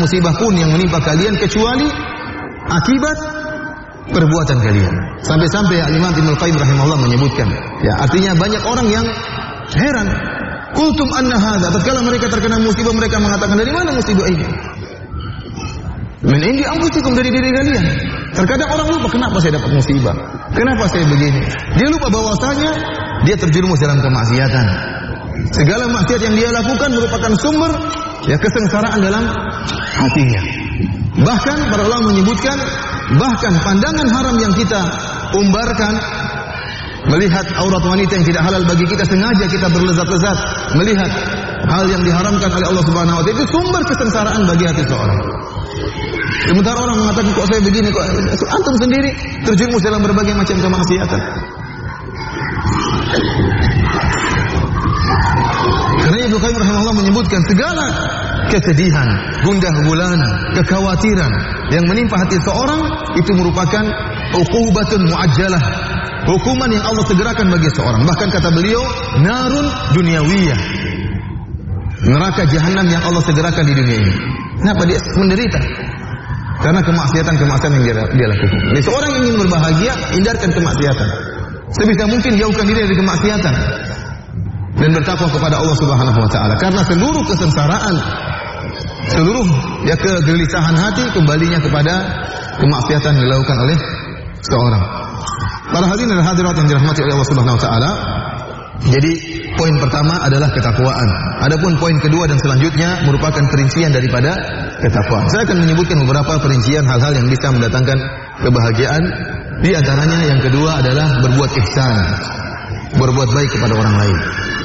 musibah pun yang menimpa kalian kecuali akibat perbuatan kalian. Sampai-sampai Imam Ibnu Qayyim rahimahullah menyebutkan, ya, artinya banyak orang yang heran. Qultum anna hadza, tatkala mereka terkena musibah mereka mengatakan, dari mana musibah ini? Min indi anfusikum, dari diri kalian. Terkadang orang lupa, kenapa saya dapat musibah? Kenapa saya begini? Dia lupa bahwasanya dia terjerumus dalam kemaksiatan. Segala maksiat yang dia lakukan merupakan sumber ya kesengsaraan dalam hatinya. Bahkan para ulama menyebutkan, bahkan pandangan haram yang kita umbarkan, melihat aurat wanita yang tidak halal bagi kita, sengaja kita berlezat-lezat melihat hal yang diharamkan oleh Allah Subhanahu wa taala, itu sumber kesengsaraan bagi hati seorang. Sementara orang mengatakan, kok saya begini, kok antum sendiri terjerumus dalam berbagai macam kemaksiatan. Karena Ibnu Qayyim rahimahullah menyebutkan segala kesedihan, gundah gulana, kekhawatiran yang menimpa hati seorang itu merupakan uqubatun muajjalah, hukuman yang Allah segerakan bagi seorang. Bahkan kata beliau, narun dunyawiyah, neraka jahanam yang Allah segerakan di dunia ini. Kenapa dia menderita? Karena kemaksiatan-kemaksiatan yang dia lakukan. Jadi seorang yang ingin berbahagia, hindarkan kemaksiatan. Sebisa mungkin jauhkan diri dari kemaksiatan dan bertakwa kepada Allah Subhanahu wa taala. Karena seluruh kesengsaraan, seluruh ya kegelisahan hati kembalinya kepada kemaksiatan yang dilakukan oleh seorang. Para hadirin dan hadirat yang dirahmati oleh Allah Subhanahu wa taala, jadi poin pertama adalah ketakwaan. Adapun poin kedua dan selanjutnya merupakan perincian daripada ketakwaan. Saya akan menyebutkan beberapa perincian hal-hal yang bisa mendatangkan kebahagiaan. Di antaranya yang kedua adalah berbuat ihsan, berbuat baik kepada orang lain.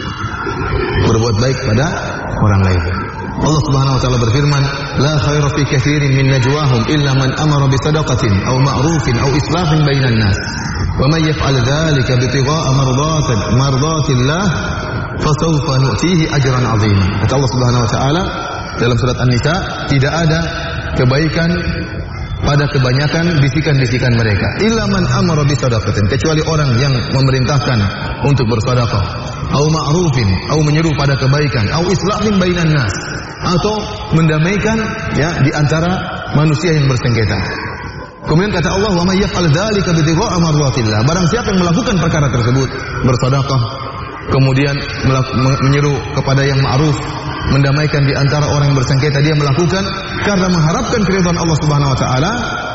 Berbuat baik kepada orang lain. Allah Subhanahu wa taala berfirman, la khaira fi katsirin min najwahum illa man amara bi sadaqatin aw ma'rufin aw islahin bainan nas. Wa may yaf'al dzalika bitigha'a mardatillah fasawfa nu'tihi ajran 'azima. Kata Allah Subhanahu wa taala dalam surat An-Nisa, tidak ada kebaikan pada kebanyakan bisikan-bisikan mereka. Illa man amara bi sadaqatin, kecuali orang yang memerintahkan untuk bersedekah, au ma'rufin, au menyeru pada kebaikan, au islahin bainan nas, atau mendamaikan ya di antara manusia yang bersengketa. Kemudian kata Allah, wa may yaf'al dzalika bitigha'a mardatillah, barang siapa yang melakukan perkara tersebut, bersedekah, kemudian menyeru kepada yang ma'ruf, mendamaikan di antara orang yang bersengketa, dia melakukan karena mengharapkan keridhaan Allah Subhanahu wa taala.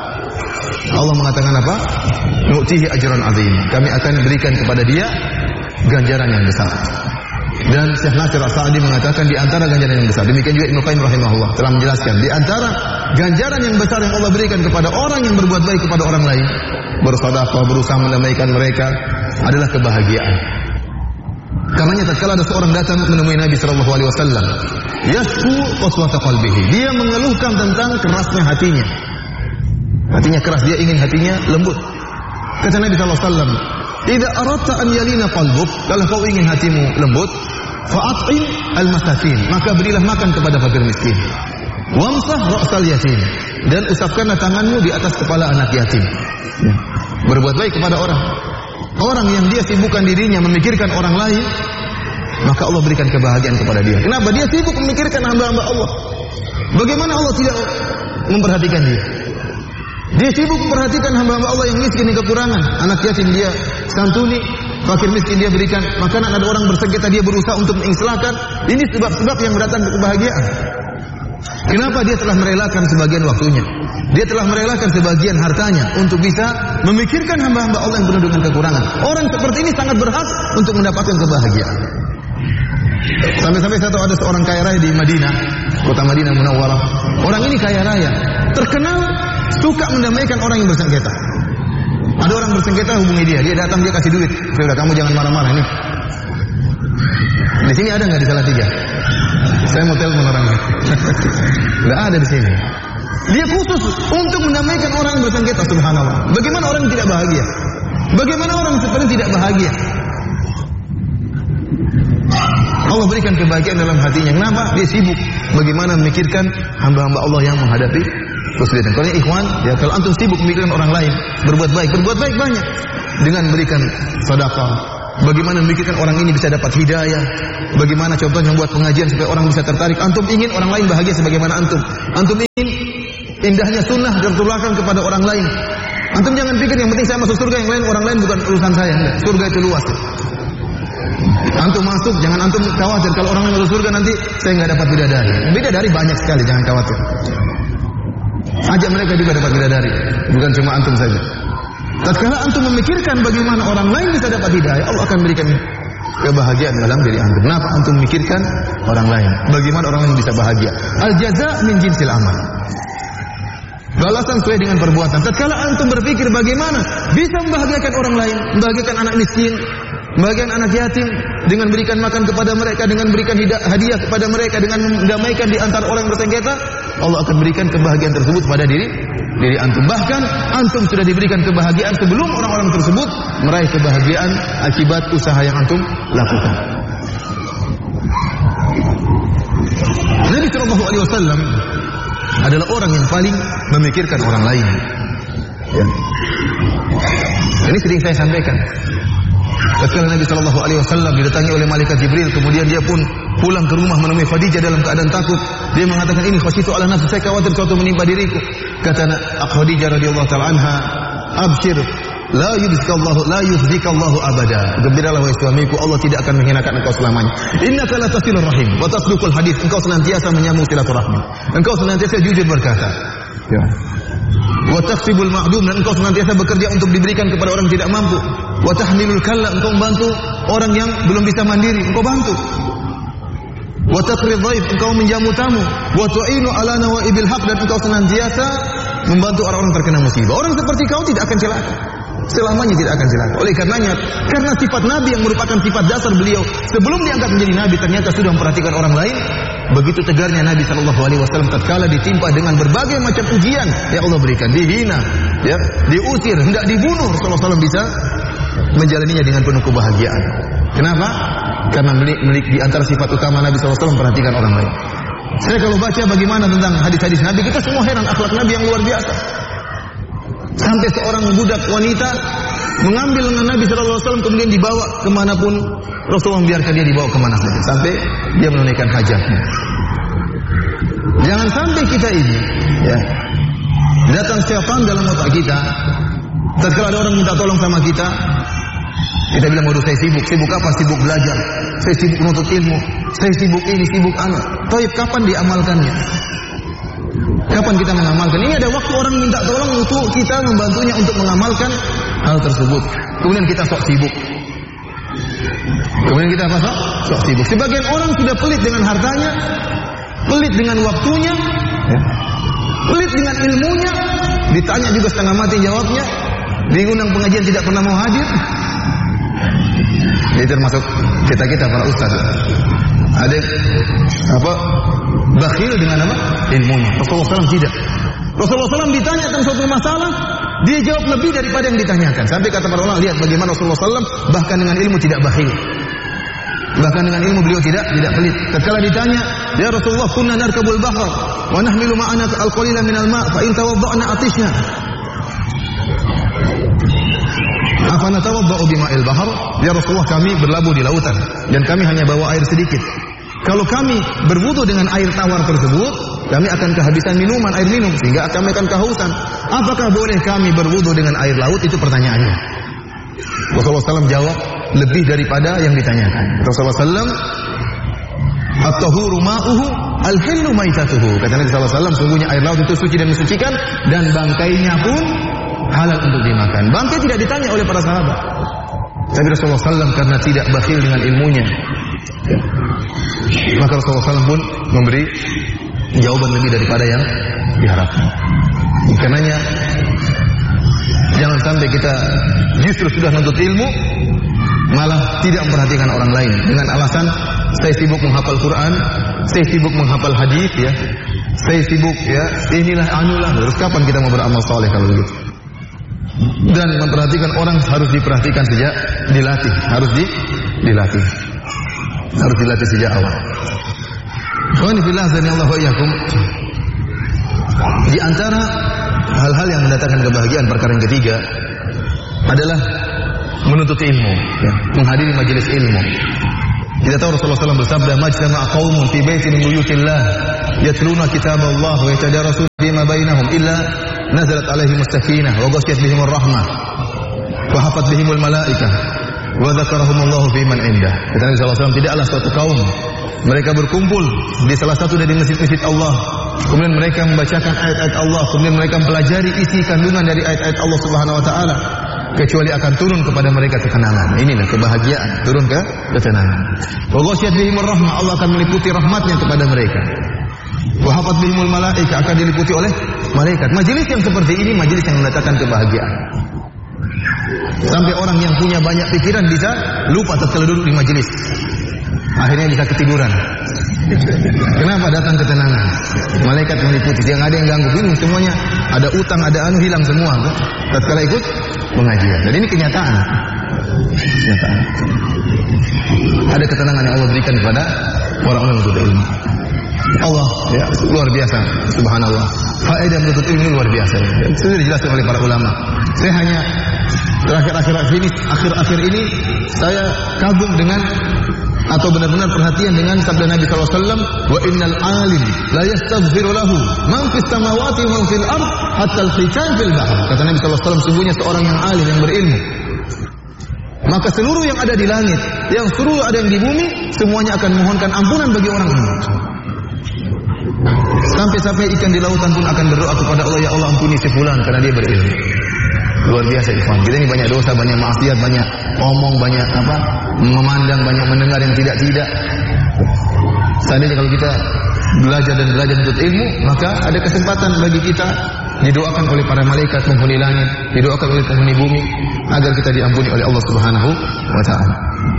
Allah mengatakan apa? Nu'tihi ajran 'azim. Kami akan berikan kepada dia ganjaran yang besar. Dan Syekh Nasir As-Sa'di mengatakan di antara ganjaran yang besar, demikian juga Ibnu Qayyim rahimahullah telah menjelaskan, di antara ganjaran yang besar yang Allah berikan kepada orang yang berbuat baik kepada orang lain, bersedekah, berusaha mendamaikan mereka, adalah kebahagiaan. Karenanya tatkala ada seorang datang menemui Nabi sallallahu alaihi wasallam, yasku qaswata qalbihi, dia mengeluhkan tentang kerasnya hatinya. Hatinya keras, dia ingin hatinya lembut. Kata Nabi sallallahu alaihi wasallam, "Idza aradta an yalina qalbuk," kalau kau ingin hatimu lembut, fa'at'im al-masakin, maka berilah makan kepada fakir miskin. Wamsah ra'sal yatim, dan usapkanlah tanganmu di atas kepala anak yatim. Berbuat baik kepada orang. Orang yang dia sibukkan dirinya memikirkan orang lain, maka Allah berikan kebahagiaan kepada dia. Kenapa? Dia sibuk memikirkan hamba-hamba Allah. Bagaimana Allah tidak memperhatikan dia? Dia sibuk memperhatikan hamba-hamba Allah yang miskin, yang kekurangan. Anak yatim dia santuni, fakir miskin dia berikan makanan, ada orang bersengketa dia berusaha untuk mengislahkan. Ini sebab-sebab yang mendatangkan kebahagiaan. Kenapa? Dia telah merelakan sebagian waktunya, dia telah merelakan sebagian hartanya untuk bisa memikirkan hamba-hamba Allah yang penuh dengan kekurangan. Orang seperti ini sangat berhak untuk mendapatkan kebahagiaan. Sampai-sampai saya tahu ada seorang kaya raya di Madinah, kota Madinah Munawwarah. Orang ini kaya raya, terkenal suka mendamaikan orang yang bersengketa. Ada orang bersengketa, hubungi dia, dia datang, dia kasih duit. Sudah, kamu jangan marah-marah ini. Di sini ada nggak di Salatiga? Saya mau telepon orangnya. Nggak ada di sini. Dia khusus untuk mendamaikan orang yang bersengketa. Subhanallah. Bagaimana orang yang tidak bahagia? Bagaimana orang seperti tidak bahagia? Allah berikan kebahagiaan dalam hatinya. Kenapa? Dia sibuk bagaimana memikirkan hamba-hamba Allah yang menghadapi kesulitan. Kalau ikhwan, ya kalau antum sibuk memikirkan orang lain, berbuat baik banyak dengan memberikan sedekah. Bagaimana memikirkan orang ini bisa dapat hidayah, bagaimana contohnya membuat pengajian supaya orang bisa tertarik. Antum ingin orang lain bahagia sebagaimana antum ingin indahnya sunnah tertularkan kepada orang lain. Antum jangan pikir yang penting saya masuk surga, yang lain orang lain bukan urusan saya. Enggak. Surga itu luas. Antum masuk, jangan antum khawatir kalau orang lain masuk surga nanti saya nggak dapat bidadari. Bidadari banyak sekali, jangan khawatir. Ajak mereka juga dapat bidadari, bukan cuma antum saja. Tatkala antum memikirkan bagaimana orang lain bisa dapat hidayah, Allah akan berikan kebahagiaan dalam diri antum. Kenapa antum memikirkan orang lain? Bagaimana orang lain bisa bahagia? Al jaza min jinsil amal. Balasan sesuai dengan perbuatan. Tatkala antum berpikir bagaimana bisa membahagiakan orang lain, membahagiakan anak miskin, membahagiakan anak yatim dengan berikan makan kepada mereka, dengan berikan hadiah kepada mereka, dengan mendamaikan di antara orang yang bersengketa, Allah akan berikan kebahagiaan tersebut pada diri antum. Bahkan antum sudah diberikan kebahagiaan sebelum orang-orang tersebut meraih kebahagiaan akibat usaha yang antum lakukan. Nabi sallallahu alaihi wasallam adalah orang yang paling memikirkan orang lain. Ya. Ini sering saya sampaikan. Ketika Nabi sallallahu alaihi wasallam didatangi oleh malaikat Jibril, kemudian dia pun pulang ke rumah menemui Khadijah dalam keadaan takut. Dia mengatakan, ini khasyitu ala nafsi, saya khawatir sesuatu menimpa diriku. Kata Khadijah radhiyallahu taala anha, abshir, la yukhzikallahu abada. Gembiralah wahai suamiku, Allah tidak akan menghinakan engkau selamanya. Innaka la tasilur rahim wa tasduqul hadits. Engkau senantiasa menyambung silaturahmi. Engkau senantiasa jujur berkata. Ya. Wa taksibul ma'dum, dan engkau senantiasa bekerja untuk diberikan kepada orang yang tidak mampu. Wa tahmilul kalla, engkau membantu orang yang belum bisa mandiri, engkau bantu. Wa taqrid dhaif, engkau menjamu tamu. Wa tu'inu ala nawaibil haq, dan engkau senantiasa membantu orang-orang terkena musibah. Orang seperti kau tidak akan celaka. Selamanya tidak akan celaka. Oleh karenanya, karena sifat Nabi yang merupakan sifat dasar beliau sebelum diangkat menjadi Nabi, ternyata sudah memperhatikan orang lain. Begitu tegarnya Nabi SAW tatkala ditimpa dengan berbagai macam ujian yang Allah berikan, dihina, ya, diusir, hendak dibunuh, Rasulullah SAW bisa menjalaninya dengan penuh kebahagiaan. Kenapa? Karena di antara sifat utama Nabi SAW memperhatikan orang lain. Saya kalau baca bagaimana tentang hadis-hadis Nabi, kita semua heran akhlak Nabi yang luar biasa. Sampai seorang budak wanita mengambil lengan Nabi SAW kemudian dibawa kemanapun Rasulullah membiarkan dia dibawa kemana saja sampai dia menunaikan hajatnya. Jangan sampai kita ini, ya, datang syaitan dalam otak kita. Tatkala ada orang minta tolong sama kita bilang, waduh saya sibuk. Sibuk apa? Sibuk belajar. Saya sibuk menuntut ilmu. Saya sibuk ini, sibuk anu. Taib, kapan diamalkannya? Kapan kita mengamalkan? Ini ada waktu orang minta tolong untuk kita membantunya untuk mengamalkan hal tersebut. Kemudian kita sok sibuk. Kemudian kita apa? Sok sibuk. Sebagian orang sudah pelit dengan hartanya, pelit dengan waktunya, ya, pelit dengan ilmunya. Ditanya juga setengah mati jawabnya. Diundang pengajian tidak pernah mau hadir. Ini termasuk kita para ustaz. Ada apa? Bakhil dengan apa? Ilmunya. Rasulullah SAW tidak. Rasulullah SAW ditanya tentang suatu masalah, dia jawab lebih daripada yang ditanyakan. Sampai kata para ulama, lihat bagaimana Rasulullah SAW bahkan dengan ilmu tidak bakhil. Bahkan dengan ilmu beliau tidak pelit. Tatkala ditanya, ya Rasulullah, kunna narkabul bahr wa nahmilu ma'ana al-qalila min al-ma' fa in tawadda'na atishna. Apa natawadda'u bima'il bahr? Ya Rasulullah, kami berlabuh di lautan dan kami hanya bawa air sedikit. Kalau kami berwudu dengan air tawar tersebut, kami akan kehabisan minuman, air minum, sehingga kami akan kehausan. Apakah boleh kami berwudu dengan air laut? Itu pertanyaannya. Rasulullah SAW jawab lebih daripada yang ditanyakan. Rasulullah SAW, at-tahuru ma'uhu, al-hillu maitatuhu. Kata Nabi SAW, sungguhnya air laut itu suci dan mensucikan, dan bangkainya pun halal untuk dimakan. Bangkai tidak ditanya oleh para sahabat. Tapi Rasulullah SAW karena tidak bakhil dengan ilmunya, maka Rasulullah SAW pun memberi jawaban lebih daripada yang diharapkan. Karenanya jangan sampai kita justru sudah menuntut ilmu malah tidak memperhatikan orang lain dengan alasan saya sibuk menghafal Quran, saya sibuk menghafal hadis, ya, saya sibuk, ya, inilah anulah. Terus kapan kita mau beramal saleh kalau begitu? Dan memperhatikan orang harus diperhatikan sejak dilatih, harus dilatih sejak awal. Khawani fillah zanillahu wa iyyakum. Di antara hal-hal yang mendatangkan kebahagiaan, perkara yang ketiga adalah menuntut ilmu, ya, menghadiri majelis ilmu. Kita tahu Rasulullah SAW bersabda, "Majtama'a qaumun fi baitin min buyutillah yatluna kitaballah wa yatadarasuna fima bainahum illa nazalat alaihim as-sakinah wa ghasyiyat bihim ar-rahmah wa hafat bihim al-malaikah wa dzakarahumullahu fi man indah." Kata Nabi SAW, tidaklah suatu kaum mereka berkumpul di salah satu dari masjid-masjid Allah, kemudian mereka membacakan ayat-ayat Allah, kemudian mereka mempelajari isi kandungan dari ayat-ayat Allah Subhanahu wa taala, kecuali akan turun kepada mereka ketenangan. Inilah kebahagiaan, turun ke ketenangan. Wa ghasyiyat bihimur rahmah, Allah akan meliputi rahmatnya kepada mereka. Wa hafat bihimul malaika, akan diliputi oleh malaikat. Majelis yang seperti ini majelis yang mendatangkan kebahagiaan. Sampai orang yang punya banyak pikiran bisa lupa tatkala duduk di majelis. Akhirnya bisa ketiduran. Kenapa? Datang ketenangan. Malaikat meliputi, yang ada yang ganggu, bingung semuanya. Ada utang, ada anu, hilang semua. Tatkala ikut pengajian. Dan ini kenyataan. Kenyataan. Ada ketenangan yang Allah berikan kepada orang-orang yang menuntut ilmu. Allah ya, luar biasa, subhanallah. Faedah menuntut ilmu luar biasa. Sudah dijelaskan oleh para ulama. Saya hanya akhir-akhir ini saya kagum dengan atau benar-benar perhatian dengan sabda Nabi SAW, wa innal alim la yastaghfiru lahu man fis samawati wa man fil ard hatta al-hitan fil bahr. Kata Nabi SAW, sungguhnya seorang yang alim, yang berilmu, maka seluruh yang ada di langit, yang seluruh ada yang di bumi, semuanya akan mohonkan ampunan bagi orang ini. Sampai-sampai ikan di lautan pun akan berdoa kepada Allah, ya Allah ampuni si fulan karena dia berilmu. Luar biasa ikhwan. Kita ini banyak dosa, banyak maksiat, banyak omong, banyak memandang, banyak mendengar yang tidak-tidak. Seandainya kalau kita belajar untuk ilmu, maka ada kesempatan bagi kita didoakan oleh para malaikat penghuni langit, didoakan oleh penghuni bumi, agar kita diampuni oleh Allah Subhanahu wa taala.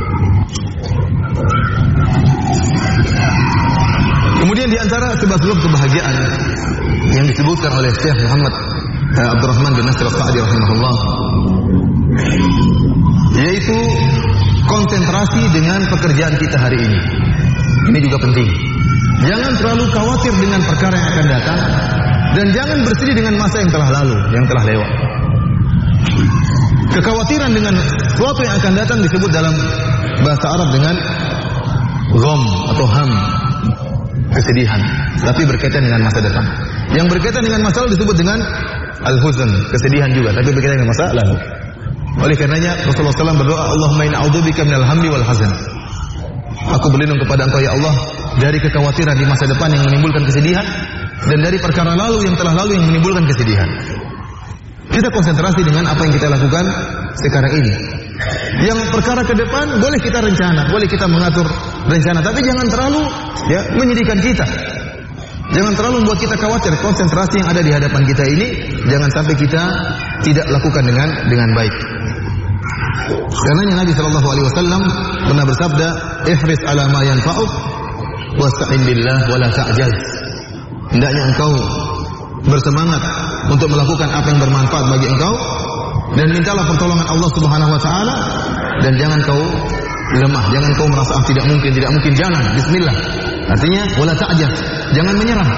Kemudian di antara sebab-sebab kebahagiaan yang disebutkan oleh Syekh Muhammad Abdurrahman bin Nasir As-Sa'di rahimahullah, yaitu konsentrasi dengan pekerjaan kita hari ini. Ini juga penting. Jangan terlalu khawatir dengan perkara yang akan datang, dan jangan bersedih dengan masa yang telah lalu, yang telah lewat. Kekhawatiran dengan sesuatu yang akan datang disebut dalam bahasa Arab dengan gham atau ham, kesedihan, tapi berkaitan dengan masa depan. Yang berkaitan dengan masa lalu disebut dengan al-huzn, kesedihan juga, tapi berkaitan dengan masa lalu. Oleh karenanya Rasulullah SAW berdoa, Allahumma inna a'udzubika minal hammi wal hazan. Aku berlindung kepada Engkau ya Allah dari kekhawatiran di masa depan yang menimbulkan kesedihan, dan dari perkara lalu yang telah lalu yang menimbulkan kesedihan. Kita konsentrasi dengan apa yang kita lakukan sekarang ini. Yang perkara ke depan boleh kita rencana, boleh kita mengatur rencana, tapi jangan terlalu menyedihkan kita. Jangan terlalu membuat kita khawatir. Konsentrasi yang ada di hadapan kita ini jangan sampai kita tidak lakukan dengan baik. Karena Nabi SAW pernah bersabda, ihris ala ma yanfa'uk wasta'in billah wa la ta'jaz. Hendaknya engkau bersemangat untuk melakukan apa yang bermanfaat bagi engkau, dan mintalah pertolongan Allah Subhanahu wa taala, dan jangan kau lemah, jangan kau merasa tidak mungkin, jangan, bismillah. Artinya wala ta'jaz, jangan menyerah.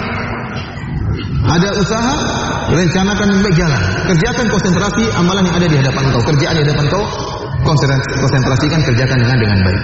Ada usaha, rencanakan baik jalan. Kerjakan konsentrasi amalan yang ada di hadapan engkau, kerjaan di hadapan engkau, konsentrasikan, kerjakan dengan baik.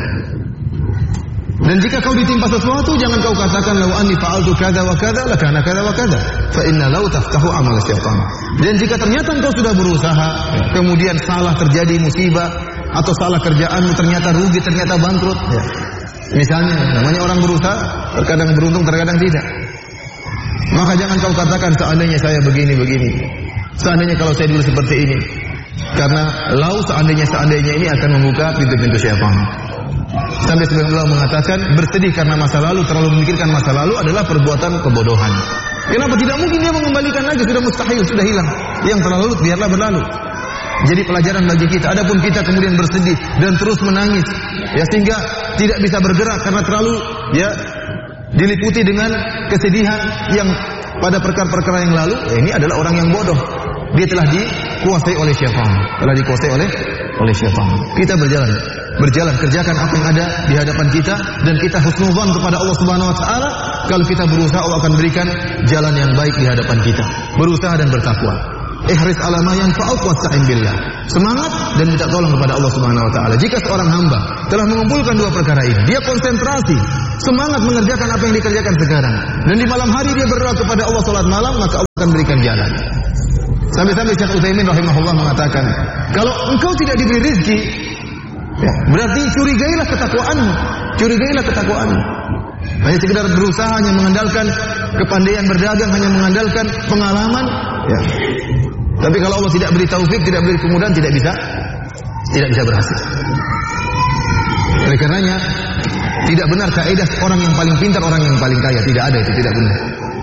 Dan jika kau ditimpa sesuatu, jangan kau katakan law anni fa'altu kadza wa kadza lakana kadza wa kadza, fa inna law taftahu amal syaitan. Dan jika ternyata engkau sudah berusaha, kemudian salah, terjadi musibah, atau salah kerjaanmu, ternyata rugi, ternyata bangkrut, misalnya, namanya orang berusaha, terkadang beruntung, terkadang tidak. Maka jangan kau katakan seandainya saya begini, seandainya kalau saya dulu seperti ini. Karena seandainya ini akan membuka pintu-pintu syaitan. Sampai sebagian ulama mengatakan bersedih karena masa lalu, terlalu memikirkan masa lalu adalah perbuatan kebodohan. Kenapa? Tidak mungkin dia mengembalikan lagi, sudah mustahil, sudah hilang. Yang terlalu biarlah berlalu. Jadi pelajaran bagi kita. Adapun kita kemudian bersedih dan terus menangis, sehingga tidak bisa bergerak karena terlalu diliputi dengan kesedihan yang pada perkara-perkara yang lalu, ini adalah orang yang bodoh. Dia telah dikuasai oleh syaitan, oleh syaitan. Kita berjalan, kerjakan apa yang ada di hadapan kita, dan kita husnuzan kepada Allah Subhanahu wa taala. Kalau kita berusaha, Allah akan berikan jalan yang baik di hadapan kita. Berusaha dan bertakwa. ihris ala ma yanfa'uk wasta'in billah. Semangat dan minta tolong kepada Allah Subhanahu wa taala. Jika seorang hamba telah mengumpulkan dua perkara ini, dia konsentrasi, semangat mengerjakan apa yang dikerjakan sekarang, dan di malam hari dia berdoa kepada Allah salat malam, maka Allah akan berikan jalan. Sampai-sampai Syekh Utsaimin rahimahullah mengatakan, kalau engkau tidak diberi rezeki, ya, berarti curigailah ketakwaanmu. Curigailah ketakwaanmu. Hanya sekedar berusaha, hanya mengandalkan kepandaian berdagang, hanya mengandalkan pengalaman, ya. Tapi kalau Allah tidak beri taufik, tidak beri kemudahan, tidak bisa berhasil. Oleh karenanya, tidak benar kaidah orang yang paling pintar, orang yang paling kaya. Tidak ada, itu tidak benar.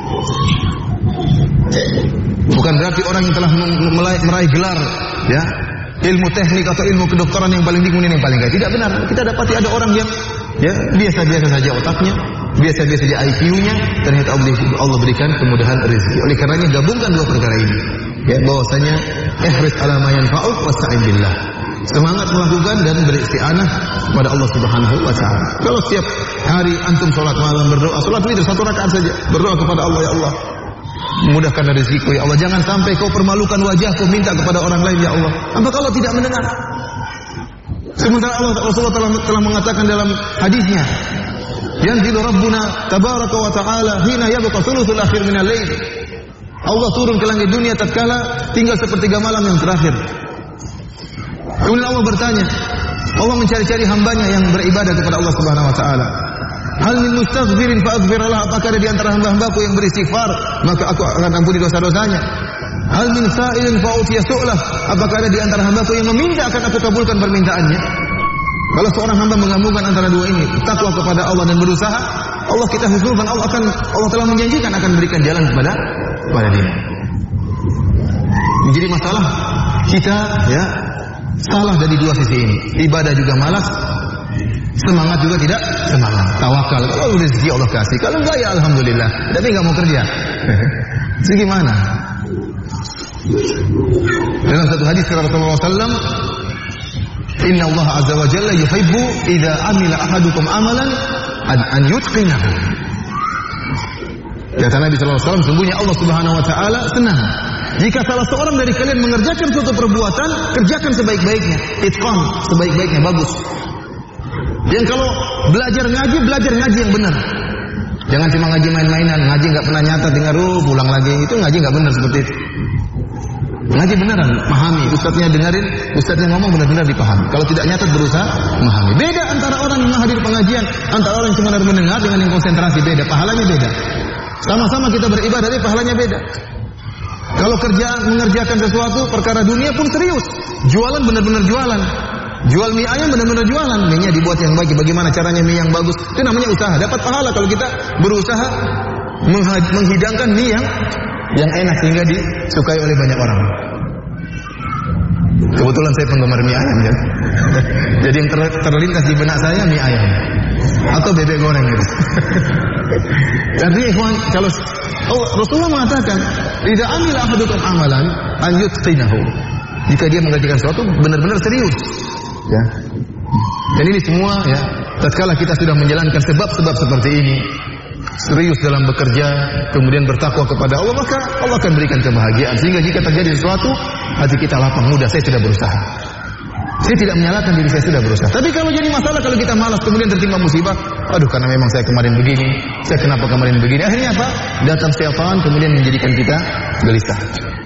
Bukan berarti orang yang telah meraih gelar, ya, ilmu teknik atau ilmu kedokteran yang paling tinggi yang paling kaya. Tidak benar. Kita dapati ada orang yang, ya, biasa-biasa saja otaknya, biasa-biasa saja IQ-nya, ternyata Allah berikan kemudahan rezeki. Oleh karenanya gabungkan dua perkara ini, ya, bahwasanya ihris ala ma yanfa'uk wasta'in billah. Semangat melakukan dan beristi'anah kepada Allah Subhanahu wa taala. Kalau setiap hari antum salat malam berdoa, salat witir 1 rakaat saja, berdoa kepada Allah, ya Allah, mudahkan rezekiku, ya Allah, jangan sampai kau permalukan wajahku, minta kepada orang lain, ya Allah. Apakah Allah tidak mendengar? Sementara Rasulullah telah mengatakan dalam hadisnya, yanzilu Rabbuna tabaraka wa ta'ala hina yabqa thuluthul akhir minal lail. Allah turun ke langit dunia tatkala tinggal sepertiga malam yang terakhir. Kemudian Allah bertanya, Allah mencari-cari hambanya yang beribadah kepada Allah Subhanahu wa taala. Hal min mustaghfirin fa aghfirullah, apakah ada di antara hamba-hambaku yang beristighfar, maka aku akan ampuni dosa-dosanya. Hal min sa'ilin fa utiya su'lah, apakah ada di antara hambaku yang meminta, akan aku kabulkan permintaannya. Kalau seorang hamba menggabungkan antara dua ini, takwa kepada Allah dan berusaha, Allah kita husnuzan, Allah telah menjanjikan akan berikan jalan kepada dia. Menjadi masalah kita, ya, salah dari dua sisi ini. Ibadah juga malas, semangat juga tidak semangat. Tawakal, kalau rezeki Allah kasih, kalau enggak ya alhamdulillah, tapi enggak mau kerja. Itu gimana? Dalam satu hadis kata Rasulullah SAW, Inna Allah azza wa jalla yuhibbu idza amila ahadukum amalan an yutqinahu. Kata Nabi sallallahu alaihi wasallam, sungguhnya Allah Subhanahu wa taala senang jika salah seorang dari kalian mengerjakan suatu perbuatan, kerjakan sebaik-baiknya, itqan, sebaik-baiknya, bagus. Yang kalau belajar ngaji yang benar. Jangan cuma ngaji main-mainan, ngaji enggak pernah nyata, tinggal pulang lagi, itu ngaji enggak benar seperti itu. Ngaji beneran, pahami, ustadznya dengerin, ustadznya ngomong benar-benar dipahami. Kalau tidak nyatat berusaha memahami. Beda antara orang yang menghadiri pengajian, antara orang yang cuma mendengar dengan yang konsentrasi, beda, pahalanya beda. Sama-sama kita beribadah, tapi pahalanya beda. Kalau mengerjakan sesuatu perkara dunia pun serius, jualan benar-benar jualan, jual mie ayam benar-benar jualan, mie-nya dibuat yang baik, bagaimana caranya mie yang bagus, itu namanya usaha, dapat pahala kalau kita berusaha menghidangkan mie yang enak sehingga disukai oleh banyak orang. Kebetulan saya penggemar mie ayam, ya. Jadi yang terlintas di benak saya mie ayam atau bebek goreng gitu. Jadi ikhwan, kalau Rasulullah mengatakan, "Idza amila ahadukum amalan an yutqinahu." Jika dia mengerjakan sesuatu benar-benar serius, ya. Dan ini semua, ya, tatkala kita sudah menjalankan sebab-sebab seperti ini, serius dalam bekerja, kemudian bertakwa kepada Allah, maka Allah akan berikan kebahagiaan. Sehingga jika terjadi sesuatu, hati kita lapang, mudah, saya sudah berusaha. Saya tidak menyalahkan diri, saya sudah berusaha. Tapi kalau jadi masalah, kalau kita malas, kemudian tertimpa musibah, aduh karena memang saya kemarin begini, saya kenapa kemarin begini, akhirnya apa? Datang syaitan, kemudian menjadikan kita gelisah.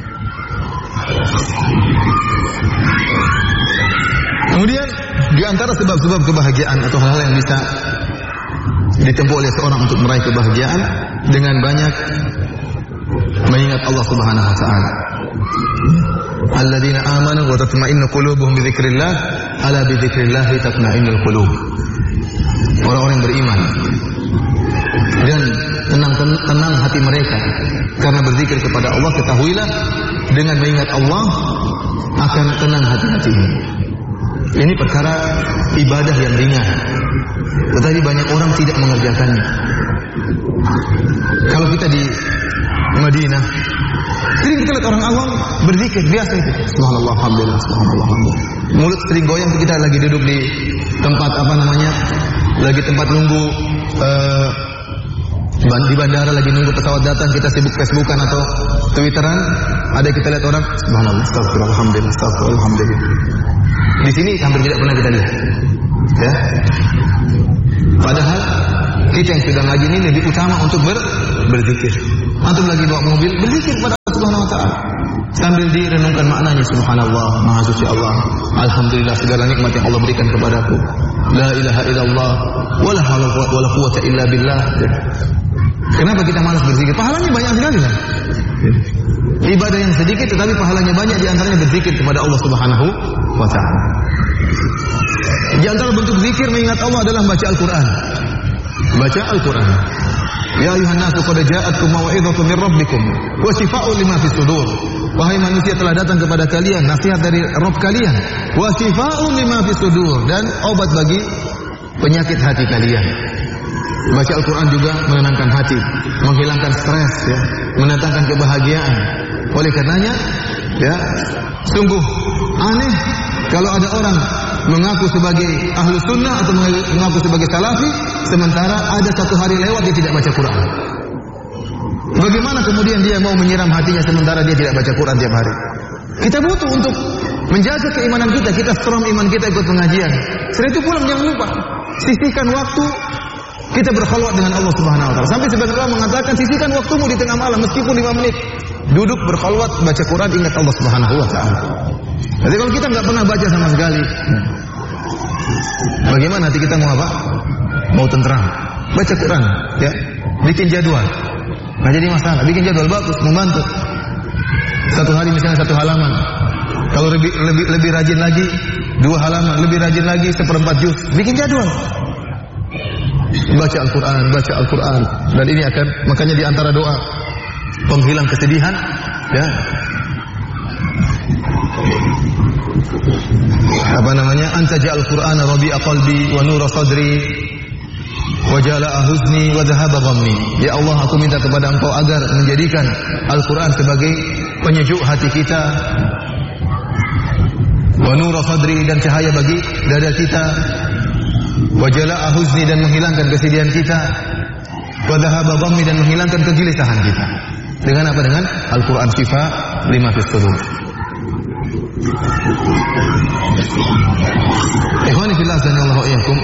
Kemudian, di antara sebab-sebab kebahagiaan atau hal-hal yang bisa ditempuh oleh seorang untuk meraih kebahagiaan dengan banyak mengingat Allah Subhanahu wa taala. Alladzina amanu wa tatma'innu qulubuhum bi dzikrillah, ala bi dzikrillah tatma'innul qulub. Orang-orang yang beriman dan tenang hati mereka karena berzikir kepada Allah, ketahuilah dengan mengingat Allah akan tenang hati-hati ini. Ini perkara ibadah yang ringan, tetapi banyak orang tidak mengerjakannya. Kalau kita di Madinah, sering kita lihat orang awam berzikir biasa itu. Subhanallah, alhamdulillah, subhanallah, alhamdulillah. Mulut sering goyang, kita lagi duduk di tempat lagi tempat nunggu Di bandara lagi nunggu pesawat datang, kita sibuk Facebookan atau Twitteran, ada kita lihat orang, subhanallah, astagfirullah, alhamdulillah, astagfirullah, alhamdulillah. Di sini hampir tidak pernah kita lihat. Ya. Padahal kita yang sudah ngaji ini lebih utama untuk berzikir. Antum lagi bawa mobil, berzikir pada Allah Subhanahu wa taala. Sambil direnungkan maknanya, subhanallah, maha suci Allah, alhamdulillah segala nikmat yang Allah berikan kepadaku. La ilaha illallah, wala haula wala quwwata illa billah. Kenapa kita malas berzikir? Pahalanya banyak sekali kan? Ibadah yang sedikit tetapi pahalanya banyak, di antaranya berzikir kepada Allah Subhanahu wa taala. Di antara bentuk zikir mengingat Allah adalah baca Al-Qur'an. Baca Al-Qur'an. Ya ayuhan nasu qad ja'atkum mau'izatun mir rabbikum wa shifaa'un lima fis sudur. Wahai manusia, telah datang kepada kalian nasihat dari Rabb kalian, wa shifaa'un lima fis sudur, dan obat bagi penyakit hati kalian. Baca Al-Quran juga menenangkan hati, menghilangkan stres, ya, mendatangkan kebahagiaan. Oleh karenanya, ya, sungguh aneh kalau ada orang mengaku sebagai ahlu sunnah atau mengaku sebagai salafi, sementara ada satu hari lewat dia tidak baca Quran. Bagaimana kemudian dia mau menyiram hatinya sementara dia tidak baca Quran tiap hari? Kita butuh untuk menjaga keimanan kita, kita strong iman kita ikut pengajian. Setelah itu pulang jangan lupa sisihkan waktu kita berkhalwat dengan Allah Subhanahu wa taala. Sampai sebagian ulama mengatakan sisihkan waktumu di tengah malam meskipun 5 menit. Duduk berkhalwat, baca Quran, ingat Allah Subhanahu wa taala. Jadi kalau kita enggak pernah baca sama sekali, bagaimana hati kita mau apa? Mau tenteram. Baca Quran, ya. Bikin jadwal. Enggak jadi masalah, bikin jadwal bagus, membantu. Satu hari misalnya 1 halaman. Kalau lebih rajin lagi 2 halaman, lebih rajin lagi 1/4 juz. Bikin jadwal. Baca Al-Quran, dan ini akan, makanya di antara doa penghilang kesedihan, ya, apa namanya, anta ja'al Qur'ana rabi'a qalbi wa nura sadri wa jala'a huzni wa dhahaba ghammi. Ya Allah, aku minta kepada Engkau agar menjadikan Al-Quran sebagai penyejuk hati kita, wa nura sadri, dan cahaya bagi dada kita, wa jala'a huzni, dan menghilangkan kesedihan kita, wa dhahaba ghammi, dan menghilangkan kegelisahan kita. Dengan apa? Dengan Al-Quran syifa lima fis sudur. Ikhwani fillah azanallahu iyyakum.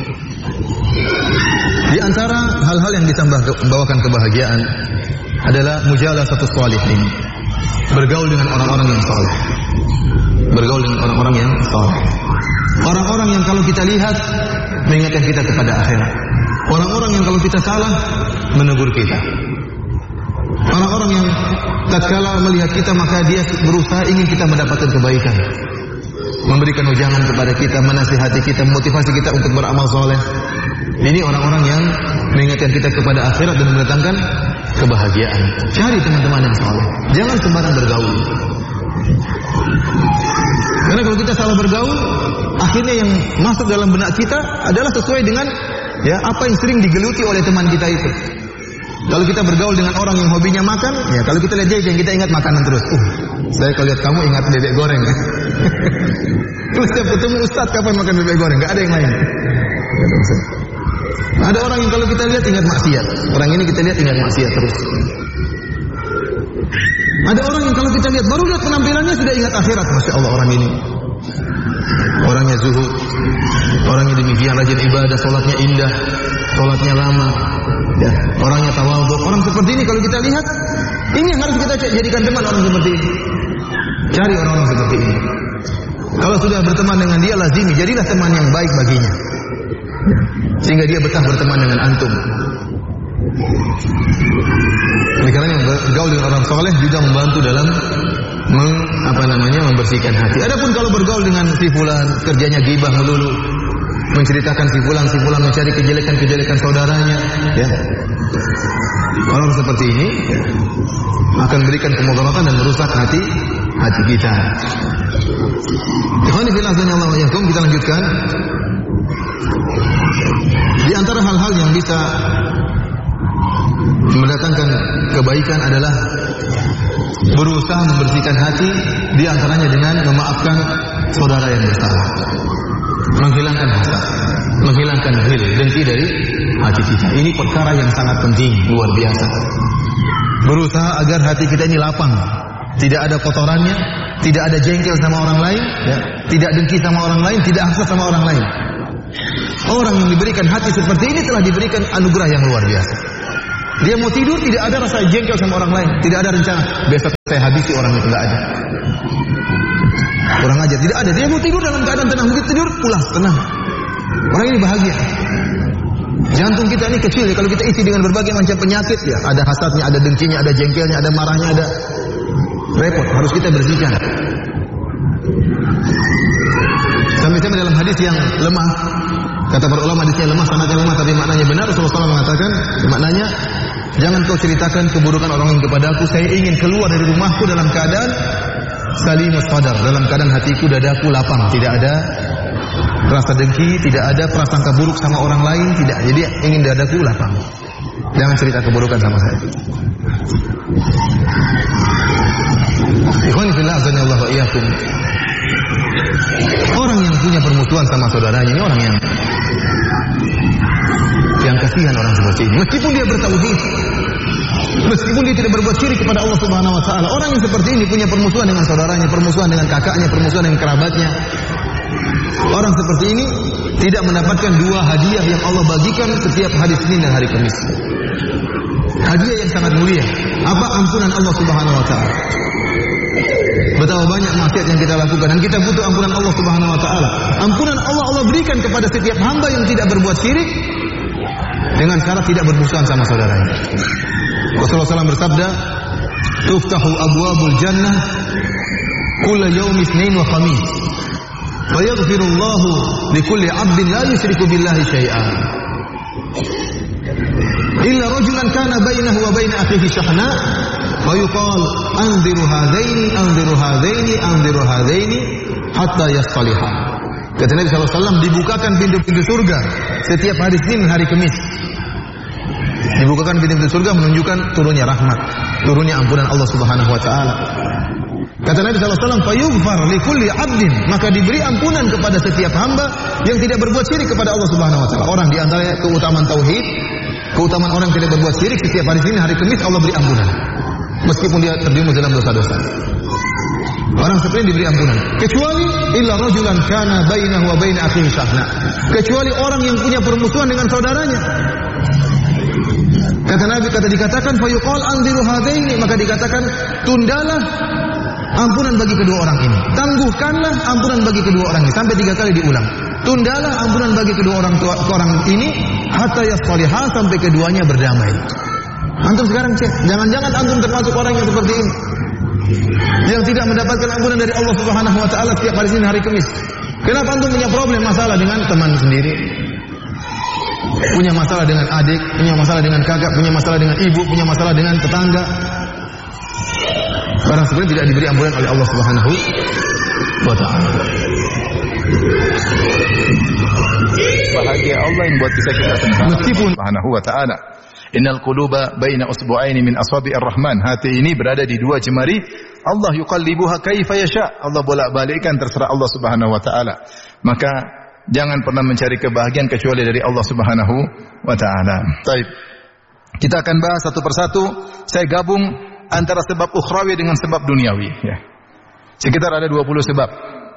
Di antara hal-hal yang bisa membawakan kebahagiaan adalah mujalasatus shalihin. Bergaul dengan orang-orang yang saleh. Bergaul dengan orang-orang yang saleh. Orang-orang yang kalau kita lihat mengingatkan kita kepada akhirat. Orang-orang yang kalau kita salah menegur kita. Orang-orang yang tatkala melihat kita maka dia berusaha ingin kita mendapatkan kebaikan, memberikan ujangan kepada kita, menasihati kita, memotivasi kita untuk beramal soleh. Ini orang-orang yang mengingatkan kita kepada akhirat dan mendatangkan kebahagiaan. Cari teman-teman yang soleh, jangan sembarang bergaul. Karena kalau kita salah bergaul, akhirnya yang masuk dalam benak kita adalah sesuai dengan, ya, apa yang sering digeluti oleh teman kita itu. Kalau kita bergaul dengan orang yang hobinya makan, ya, kalau kita lihat dia, kita ingat makanan terus. Saya kalau lihat kamu ingat bebek goreng. Terus setiap ketemu Ustaz, kapan makan bebek goreng? Gak ada yang lain. Ada orang yang kalau kita lihat ingat maksiat. Orang ini kita lihat ingat maksiat terus. Ada orang yang kalau kita lihat baru lihat penampilannya sudah ingat akhirat. Masya Allah, orang ini orangnya zuhud, orangnya demikian rajin ibadah, sholatnya indah, sholatnya lama, ya, orangnya tawadhu. Orang seperti ini kalau kita lihat, ini yang harus kita jadikan teman, orang seperti ini. Cari orang-orang seperti ini. Kalau sudah berteman dengan dia, lazimi, jadilah teman yang baik baginya, sehingga dia betah berteman dengan antum. Oleh karena bergaul dengan orang soleh juga membantu dalam membersihkan hati. Adapun kalau bergaul dengan si fulan, kerjanya gibah melulu, menceritakan si fulan mencari kejelekan saudaranya, ya. Orang seperti ini akan berikan kemudaratan dan merusak hati kita. Ikhwani fillah azanallahu wa iyyakum, kita lanjutkan. Di antara hal-hal yang bisa mendatangkan kebaikan adalah berusaha membersihkan hati, di antaranya dengan memaafkan saudara yang bersalah, menghilangkan hasad, menghilangkan ghil, dengki dari hati kita. Ini perkara yang sangat penting, luar biasa. Berusaha agar hati kita ini lapang, tidak ada kotorannya, tidak ada jengkel sama orang lain, ya, tidak dengki sama orang lain, tidak hasad sama orang lain. Orang yang diberikan hati seperti ini telah diberikan anugerah yang luar biasa. Dia mau tidur tidak ada rasa jengkel sama orang lain, tidak ada rencana besok saya habisi orang itu, tidak ada. Kurang ajar, tidak ada. Dia mau tidur dalam keadaan tenang, begitu tidur pulas, tenang. Orang ini bahagia. Jantung kita ini kecil ya, kalau kita isi dengan berbagai macam penyakit ya, ada hasadnya, ada dengkinya, ada jengkelnya, ada marahnya, ada repot, harus kita bersihkan. Sampai-sampai dalam hadis yang lemah, kata para ulama hadisnya lemah, sanadnya lemah tapi maknanya benar. Rasulullah SAW mengatakan, maknanya jangan kau ceritakan keburukan orang lain kepadaku, saya ingin keluar dari rumahku dalam keadaan salimus sadar, dalam keadaan hatiku, dadaku lapang, tidak ada rasa dengki, tidak ada prasangka buruk sama orang lain, tidak. Jadi ingin dadaku lapang. Jangan cerita keburukan sama saya. Ikhwani fillah, azanillahu wa iyyakum. Orang yang punya permusuhan sama saudaranya ini orang yang kasihan orang seperti ini. Meskipun dia bertauhid, meskipun dia tidak berbuat syirik kepada Allah Subhanahu wa taala, orang yang seperti ini punya permusuhan dengan saudaranya, permusuhan dengan kakaknya, permusuhan dengan kerabatnya. Orang seperti ini tidak mendapatkan dua hadiah yang Allah bagikan setiap hari Senin dan hari Kamis. Hadiah yang sangat mulia. Apa? Ampunan Allah Subhanahu wa taala. Betapa banyak maksiat yang kita lakukan dan kita butuh ampunan Allah Subhanahu wa taala. Ampunan Allah berikan kepada setiap hamba yang tidak berbuat syirik dengan syarat tidak bermusuhan sama saudaranya. Rasulullah SAW bersabda, "Tuftahu abwabul jannah kulla yaumi Itsnin wa Khamis. Wa yaghfirullahu likulli 'abdin la yusyriku billahi syai'an. Illa rajulan kana bainahu wa baina akhihi syahna." Wa yuqal anziru hadaini hatta yastalihah. Kata Nabi SAW, dibukakan pintu-pintu surga setiap hari Senin dan hari Kamis. Dibukakan pintu-pintu surga menunjukkan turunnya rahmat, turunnya ampunan Allah Subhanahu wa taala. Kata Nabi SAW, fayughfar likulli 'abdin, maka diberi ampunan kepada setiap hamba yang tidak berbuat syirik kepada Allah Subhanahu wa taala. Orang di antara keutamaan tauhid, keutamaan orang yang tidak berbuat syirik, setiap hari Senin hari Kamis Allah beri ampunan. Meskipun dia terjerumus dalam dosa-dosa, orang seperti ini diberi ampunan. Kecuali illa rajulan kana bainahu wa baina akhihi syahna, kecuali orang yang punya permusuhan dengan saudaranya. Kata Nabi, dikatakan fayuqal anziru hadaini, maka dikatakan tundalah ampunan bagi kedua orang ini, tangguhkanlah ampunan bagi kedua orang ini, sampai 3 kali diulang. Tundalah ampunan bagi kedua orang ini hatta yastalihah, sampai keduanya berdamai. Antum sekarang cek, jangan-jangan antum termasuk orang yang seperti ini, yang tidak mendapatkan ampunan dari Allah Subhanahu wa taala setiap hari Senin hari Kamis. Kenapa antum punya problem masalah dengan teman sendiri, punya masalah dengan adik, punya masalah dengan kakak, punya masalah dengan ibu, punya masalah dengan tetangga? Orang seperti tidak diberi ampunan oleh Allah Subhanahu wa taala. Bahagia Allah yang buat kita meskipun Subhanahu wa taala. Innal quluba baina usbu'aini min asabi'ir rahman. Hati ini berada di 2 jemari Allah, yuqallibuha kaifa yasha. Allah bolak-balikkan, terserah Allah Subhanahu wa taala. Maka jangan pernah mencari kebahagiaan kecuali dari Allah Subhanahu wa taala. Baik. Kita akan bahas satu persatu. Saya gabung antara sebab ukhrawi dengan sebab duniawi, ya. Sekitar ada 20 sebab.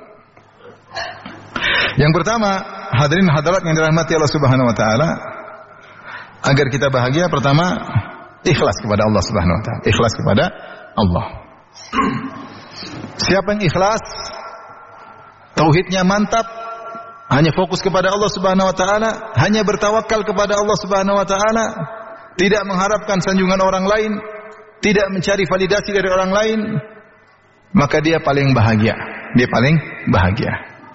Yang pertama, hadirin hadirat yang dirahmati Allah Subhanahu wa taala, agar kita bahagia, pertama ikhlas kepada Allah Subhanahu wa taala. Ikhlas kepada Allah. Siapa yang ikhlas, tauhidnya mantap, hanya fokus kepada Allah Subhanahu wa taala, hanya bertawakal kepada Allah Subhanahu wa taala, tidak mengharapkan sanjungan orang lain, tidak mencari validasi dari orang lain, maka dia paling bahagia. Dia paling bahagia.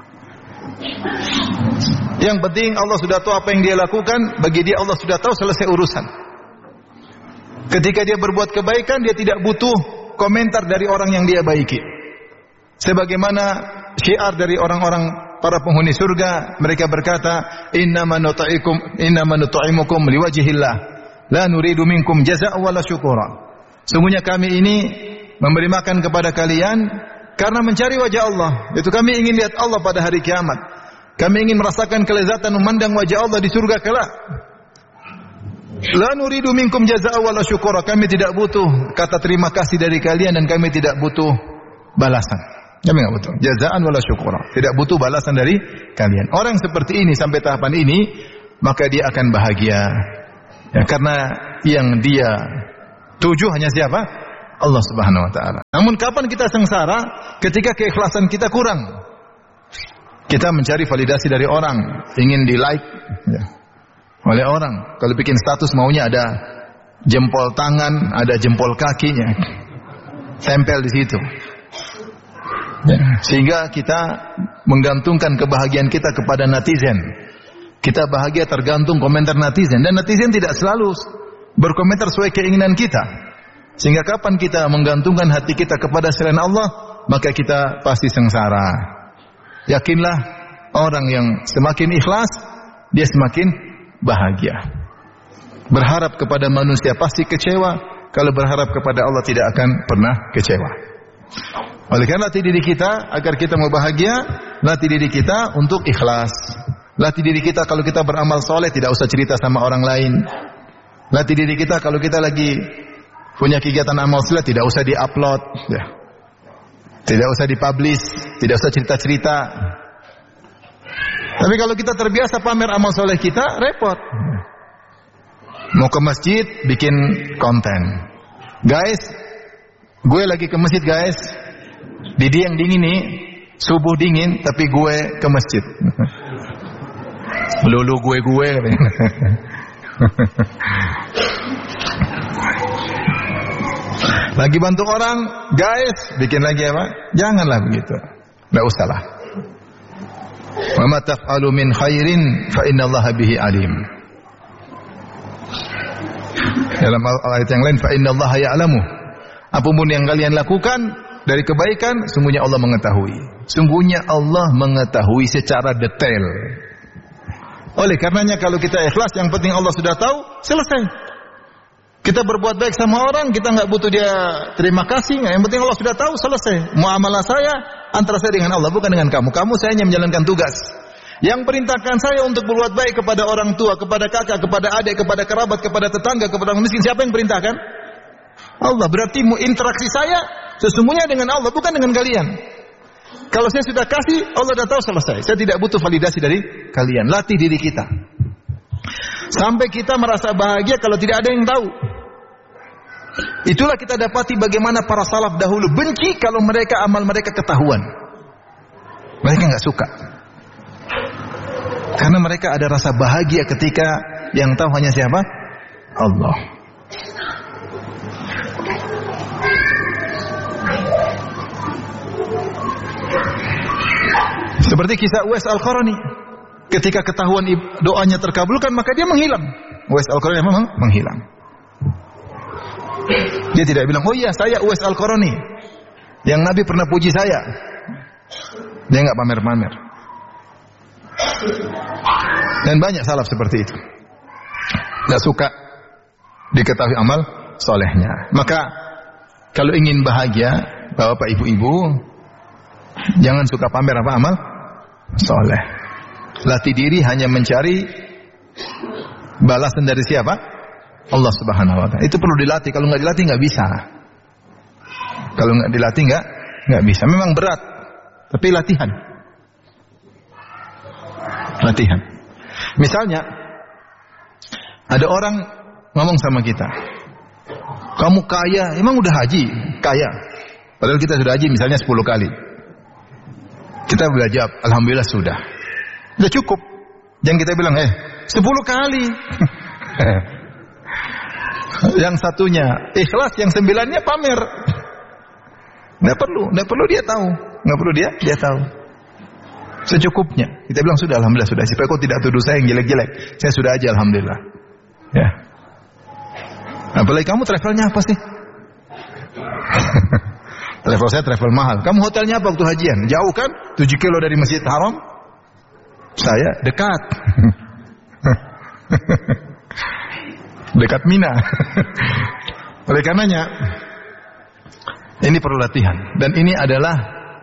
Yang penting Allah sudah tahu apa yang dia lakukan, bagi dia Allah sudah tahu, selesai urusan. Ketika dia berbuat kebaikan, dia tidak butuh komentar dari orang yang dia baiki. Sebagaimana syiar dari orang-orang para penghuni surga, mereka berkata, innama nut'imukum liwajhillah, la nuridu minkum jazaa'a wala syukura. Sungguhnya kami ini memberi makan kepada kalian karena mencari wajah Allah. Itu kami ingin lihat Allah pada hari kiamat. Kami ingin merasakan kelezatan memandang wajah Allah di surga kelak. La nuridu minkum jazaa'a wala syukura. Kami tidak butuh kata terima kasih dari kalian dan kami tidak butuh balasan. Kami enggak butuh jazaa'an wala syukura. Tidak butuh balasan dari kalian. Orang seperti ini sampai tahapan ini, maka dia akan bahagia. Ya, karena yang dia tuju hanya siapa? Allah Subhanahu wa taala. Namun kapan kita sengsara? Ketika keikhlasan kita kurang. Kita mencari validasi dari orang, ingin di-like ya, oleh orang. Kalau bikin status maunya ada jempol tangan, ada jempol kakinya. Tempel di situ. Ya, sehingga kita menggantungkan kebahagiaan kita kepada netizen. Kita bahagia tergantung komentar netizen, dan netizen tidak selalu berkomentar sesuai keinginan kita. Sehingga kapan kita menggantungkan hati kita kepada selain Allah, maka kita pasti sengsara. Yakinlah, orang yang semakin ikhlas, dia semakin bahagia. Berharap kepada manusia pasti kecewa. Kalau berharap kepada Allah tidak akan pernah kecewa. Oleh karena latih diri kita agar kita mau bahagia, latih diri kita untuk ikhlas. Latih diri kita kalau kita beramal soleh tidak usah cerita sama orang lain. Latih diri kita kalau kita lagi punya kegiatan amal soleh tidak usah di-upload, ya. Tidak usah dipublish, tidak usah cerita-cerita. Tapi kalau kita terbiasa pamer amal soleh kita, repot. Mau ke masjid, bikin konten. Guys, gue lagi ke masjid guys. Di yang dingin nih, subuh dingin, tapi gue ke masjid. Lulu gue. Lagi bantu orang, guys, bikin lagi apa? Janganlah begitu. Enggak usahlah. Wa ma taf'alu min khairin fa innallaha bihi alim. Dalam ayat yang lain, fa innallaha ya'lamu. Apapun yang kalian lakukan dari kebaikan, sungguhnya Allah mengetahui. Sungguhnya Allah mengetahui secara detail. Oleh karenanya kalau kita ikhlas, yang penting Allah sudah tahu, selesai. Kita berbuat baik sama orang, kita nggak butuh dia terima kasih, yang penting Allah sudah tahu, selesai. Muamalah saya antara saya dengan Allah, bukan dengan kamu. Kamu saya hanya menjalankan tugas. Yang perintahkan saya untuk berbuat baik kepada orang tua, kepada kakak, kepada adik, kepada kerabat, kepada tetangga, kepada orang miskin, siapa yang perintahkan? Allah. Berarti interaksi saya sesungguhnya dengan Allah, bukan dengan kalian. Kalau saya sudah kasih, Allah sudah tahu, selesai. Saya tidak butuh validasi dari kalian. Latih diri kita sampai kita merasa bahagia kalau tidak ada yang tahu. Itulah kita dapati bagaimana para salaf dahulu benci kalau amal mereka ketahuan. Mereka nggak suka. Karena mereka ada rasa bahagia ketika yang tahu hanya siapa? Allah. Seperti kisah Uwais Al-Qarani. Ketika ketahuan doanya terkabulkan, maka dia menghilang. Uwais Al-Qarani memang menghilang. Dia tidak bilang, oh iya saya Uwais Al-Qarani yang Nabi pernah puji saya. Dia enggak pamer-pamer. Dan banyak salaf seperti itu. Enggak suka diketahui amal solehnya. Maka kalau ingin bahagia, bapak ibu-ibu, jangan suka pamer apa amal soleh. Latih diri hanya mencari balasan dari siapa? Allah Subhanahu wa taala. Itu perlu dilatih. Kalau enggak dilatih enggak bisa. Kalau enggak dilatih enggak bisa. Memang berat, tapi latihan. Latihan. Misalnya ada orang ngomong sama kita, "Kamu kaya." Emang udah haji? Kaya. Padahal kita sudah haji misalnya 10 kali. Kita belajar, alhamdulillah sudah. Sudah cukup. Jangan kita bilang, 10 kali. Yang satunya ikhlas, yang 9-nya pamer. Nggak perlu dia tahu. Nggak perlu dia tahu. Secukupnya. Kita bilang sudah, alhamdulillah sudah. Supaya kau tidak tuduh saya yang jelek-jelek. Saya sudah aja, alhamdulillah. Ya. Apalagi kamu travelnya apa sih? Travel saya travel mahal. Kamu hotelnya apa waktu hajian? Jauh kan? 7 kilo dari Masjid Haram. Saya dekat. Dekat Mina. Oleh karenanya ini perlu latihan, dan ini adalah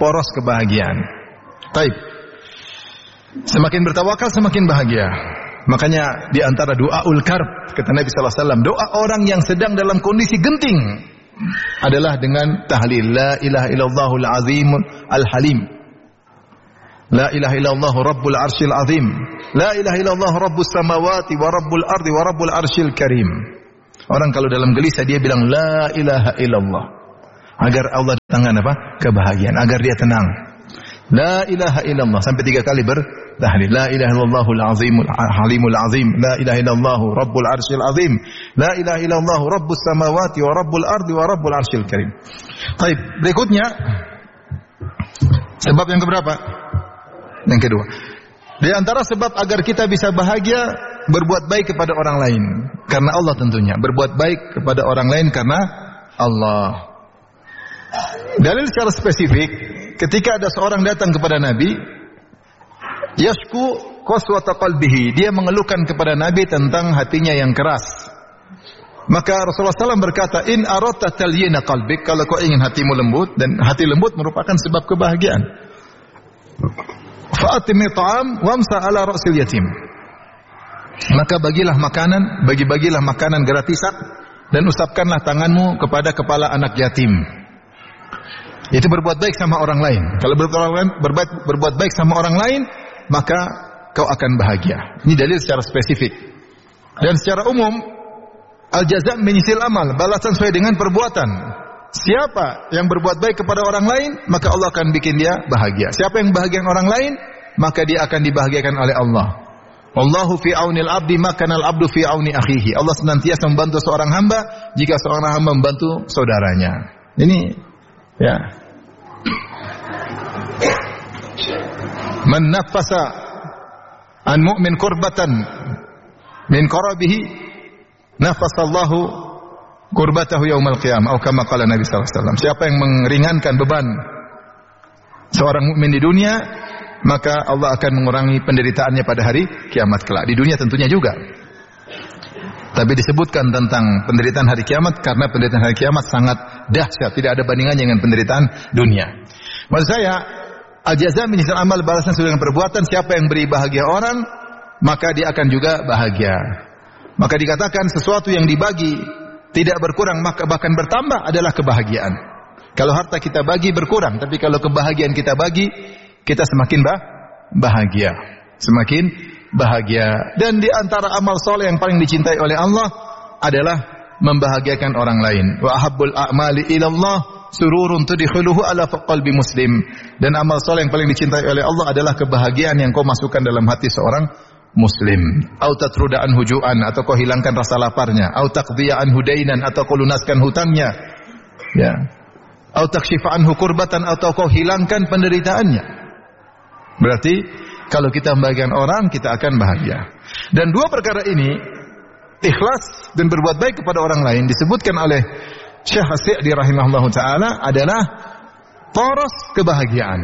poros kebahagiaan. Taib. Semakin bertawakal semakin bahagia. Makanya di antara doaul karb, kata Nabi sallallahu alaihi wasallam, doa orang yang sedang dalam kondisi genting adalah dengan tahlil la ilaha illallahul azimul al-halim. La ilaha illallah rabbul arsyil azim. La ilaha illallah rabbus samawati wa rabbul ardi wa rabbul arsyil karim. Orang kalau dalam gelisah dia bilang la ilaha illallah. Agar Allah datangkan apa? Kebahagiaan, agar dia tenang. La ilaha illallah sampai 3 kali bertahlil. La ilaha illallahul azimul halimul azim. La ilaha illallah rabbul arsyil azim. La ilaha illallah rabbus samawati wa rabbul ardi wa rabbul arsyil karim. Baik, berikutnya sebab yang keberapa? Yang kedua. Di antara sebab agar kita bisa bahagia, berbuat baik kepada orang lain. Karena Allah tentunya. Berbuat baik kepada orang lain karena Allah. Dalil secara spesifik, ketika ada seorang datang kepada Nabi, yashku qaswata qalbihi, dia mengeluhkan kepada Nabi tentang hatinya yang keras. Maka Rasulullah SAW berkata, in aradta talyina qalbik, kalau kau ingin hatimu lembut, dan hati lembut merupakan sebab kebahagiaan. Fa'atimi ta'am wamsa ala ra'sil yatim. Maka bagilah makanan gratisan dan usapkanlah tanganmu kepada kepala anak yatim. Itu berbuat baik sama orang lain. Kalau berbuat baik sama orang lain, maka kau akan bahagia. Ini dalil secara spesifik. Dan secara umum, al-jaza' min jinsil amal, balasan sesuai dengan perbuatan. Siapa yang berbuat baik kepada orang lain, maka Allah akan bikin dia bahagia. Siapa yang bahagian orang lain, maka dia akan dibahagiakan oleh Allah. Wallahu fi aunil abdi makanal abdu fi auni akhihi. Allah senantiasa membantu seorang hamba jika seorang hamba membantu saudaranya. Ini ya. Man nafasa an mu'min kurbatan min qarabihi nafasallahu kurbatahu yaumal qiyamah, atau kama qala Nabi sallallahu alaihi wasallam. Siapa yang meringankan beban seorang mukmin di dunia, maka Allah akan mengurangi penderitaannya pada hari kiamat kelak. Di dunia tentunya juga. Tapi disebutkan tentang penderitaan hari kiamat karena penderitaan hari kiamat sangat dahsyat, tidak ada bandingannya dengan penderitaan dunia. Maksud saya, al-jaza' min jinsil amal, balasan sesuai dengan perbuatan. Siapa yang beri bahagia orang, maka dia akan juga bahagia. Maka dikatakan sesuatu yang dibagi tidak berkurang, maka bahkan bertambah adalah kebahagiaan. Kalau harta kita bagi berkurang, tapi kalau kebahagiaan kita bagi, kita semakin bahagia. Semakin bahagia. Dan di antara amal soleh yang paling dicintai oleh Allah adalah membahagiakan orang lain. Wa ahabbul a'mali ilallah sururun tudkhiluhu ala qalbi muslim. Dan amal soleh yang paling dicintai oleh Allah adalah kebahagiaan yang kau masukkan dalam hati seorang muslim. Au tatruda anhu ju'an, atau kau hilangkan rasa laparnya. Au taqdiya anhu dainan, atau kau lunaskan hutangnya. Ya. Au takshifa anhu kurbatan, atau kau hilangkan penderitaannya. Berarti kalau kita membahagiakan orang, kita akan bahagia. Dan dua perkara ini, ikhlas dan berbuat baik kepada orang lain, disebutkan oleh Syekh As-Sa'di rahimahullahu ta'ala adalah poros kebahagiaan.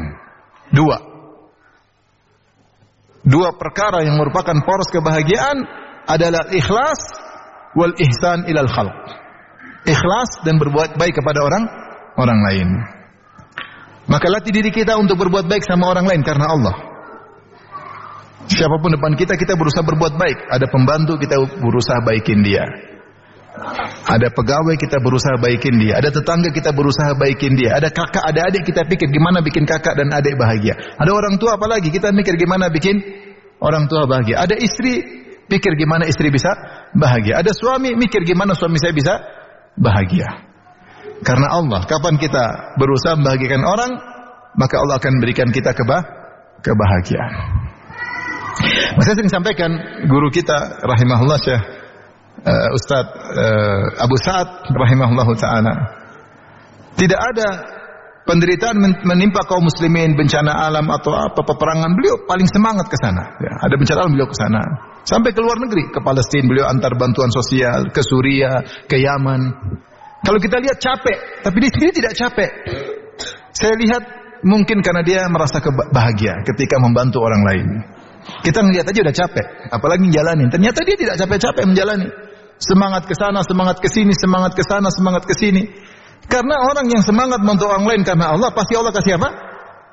Dua perkara yang merupakan poros kebahagiaan adalah ikhlas wal ihsan ilal khalq. Ikhlas dan berbuat baik kepada orang lain. Maka latih diri kita untuk berbuat baik sama orang lain karena Allah. Siapapun depan kita, kita berusaha berbuat baik. Ada pembantu, kita berusaha baikin dia. Ada pegawai, kita berusaha baikin dia. Ada tetangga, kita berusaha baikin dia. Ada kakak, ada adik, kita pikir gimana bikin kakak dan adik bahagia. Ada orang tua apalagi, kita mikir gimana bikin orang tua bahagia. Ada istri, pikir gimana istri bisa bahagia. Ada suami, mikir gimana suami saya bisa bahagia. Karena Allah, kapan kita berusaha membahagiakan orang, maka Allah akan berikan kita kebahagiaan. Saya sering sampaikan, guru kita rahimahullah Syekh Ustaz Abu Sa'ad rahimahullahu ta'ala, tidak ada penderitaan menimpa kaum muslimin, bencana alam atau apa, peperangan, beliau paling semangat ke sana. Ya, ada bencana alam, beliau ke sana. Sampai ke luar negeri, ke Palestina, beliau antar bantuan sosial, ke Suriah, ke Yaman. Kalau kita lihat capek, tapi dia sendiri tidak capek. Saya lihat mungkin karena dia merasa bahagia ketika membantu orang lain. Kita ngelihat aja udah capek, apalagi menjalani. Ternyata dia tidak capek-capek menjalani. Semangat ke sana, semangat ke sini, semangat ke sana, semangat ke sini. Karena orang yang semangat membantu orang lain karena Allah, pasti Allah kasih apa?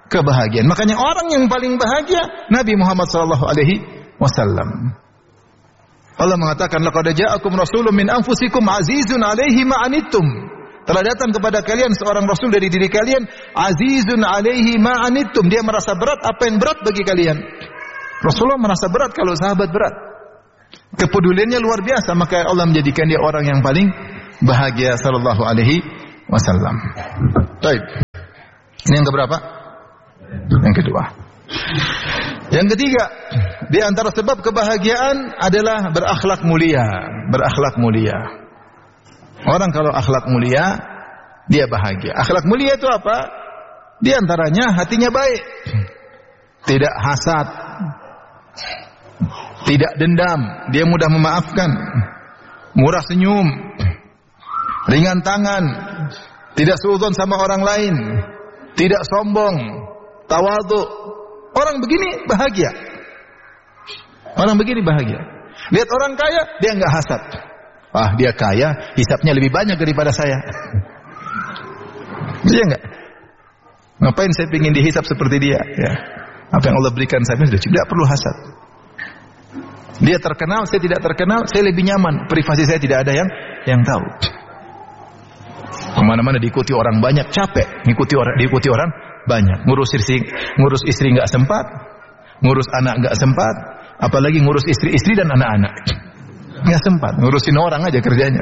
kebahagiaan. Makanya orang yang paling bahagia Nabi Muhammad sallallahu alaihi wasallam. Allah mengatakan, laqad ja'akum rasulun min anfusikum azizun 'alaihi ma 'anittum. Telah datang kepada kalian seorang rasul dari diri kalian, azizun 'alaihi ma 'anittum. Dia merasa berat apa yang berat bagi kalian. Rasulullah merasa berat kalau sahabat berat. Kepeduliannya luar biasa, maka Allah menjadikan dia orang yang paling bahagia sallallahu alaihi wasallam. Baik. Ini yang keberapa? Yang kedua. Yang ketiga, di antara sebab kebahagiaan adalah berakhlak mulia. Berakhlak mulia. Orang kalau akhlak mulia, dia bahagia. Akhlak mulia itu apa? Di antaranya hatinya baik. Tidak hasad. Tidak dendam. Dia mudah memaafkan. Murah senyum. Ringan tangan. Tidak suudzon sama orang lain. Tidak sombong. Tawadhu. Orang begini bahagia. Orang begini bahagia. Lihat orang kaya, dia enggak hasad. Wah, dia kaya, hisapnya lebih banyak daripada saya. Iya enggak? Ngapain saya ingin dihisap seperti dia? Ya. Apa yang Allah berikan saya sudah cukup, tidak perlu hasad. Dia terkenal, saya tidak terkenal, saya lebih nyaman. Privasi saya tidak ada yang tahu. Kemana-mana diikuti orang banyak, capek. Diikuti orang banyak. Ngurus istri nggak sempat, ngurus anak nggak sempat, apalagi ngurus istri dan anak-anak nggak sempat. Ngurusin orang aja kerjanya.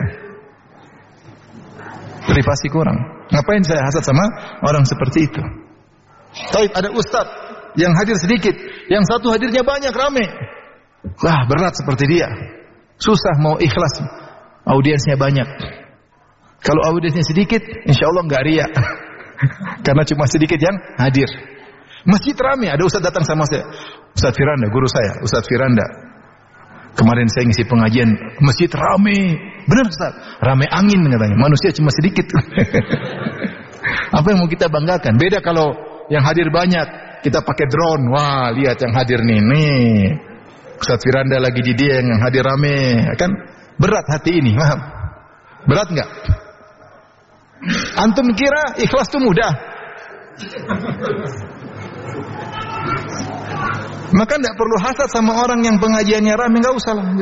Privasi kurang. Ngapain saya hasad sama orang seperti itu? Tapi ada ustaz yang hadir sedikit, yang satu hadirnya banyak, rame. Wah, berat seperti dia. Susah mau ikhlas. Audiensnya banyak. Kalau audiensnya sedikit, insya Allah nggak riya. Karena cuma sedikit yang hadir. Masjid ramai, ada ustaz datang sama saya. Ustaz Firanda, guru saya, Ustaz Firanda. Kemarin saya ngisi pengajian, masjid ramai. Benar Ustaz, ramai angin katanya. Manusia cuma sedikit. Apa yang mau kita banggakan? Beda kalau yang hadir banyak, kita pakai drone. Wah, lihat yang hadir nih. Ustaz Firanda lagi di dia yang hadir ramai. Kan berat hati ini, paham? Berat enggak? Antum kira ikhlas itu mudah? Maka tidak perlu hasad sama orang yang pengajiannya ramai, enggak usah lah.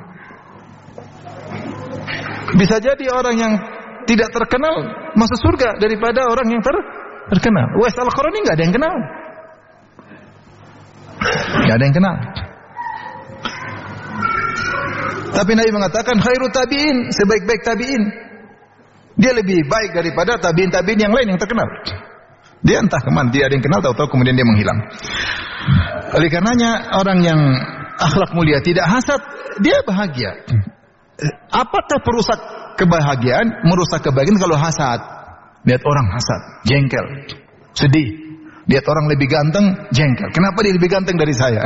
Bisa jadi orang yang tidak terkenal masuk surga daripada orang yang terkenal. Uwais Al-Qarani enggak ada yang kenal. Enggak ada yang kenal. Tapi Nabi mengatakan khairu tabi'in, sebaik-baik tabi'in. Dia lebih baik daripada tabi'in yang lain yang terkenal. Dia entah kemana, dia ada yang kenal, tahu-tahu kemudian dia menghilang. Oleh karenanya orang yang akhlak mulia tidak hasad, dia bahagia. Apakah perusak kebahagiaan? Merusak kebahagiaan kalau hasad. Lihat orang hasad, jengkel, sedih. Lihat orang lebih ganteng, jengkel. Kenapa dia lebih ganteng dari saya?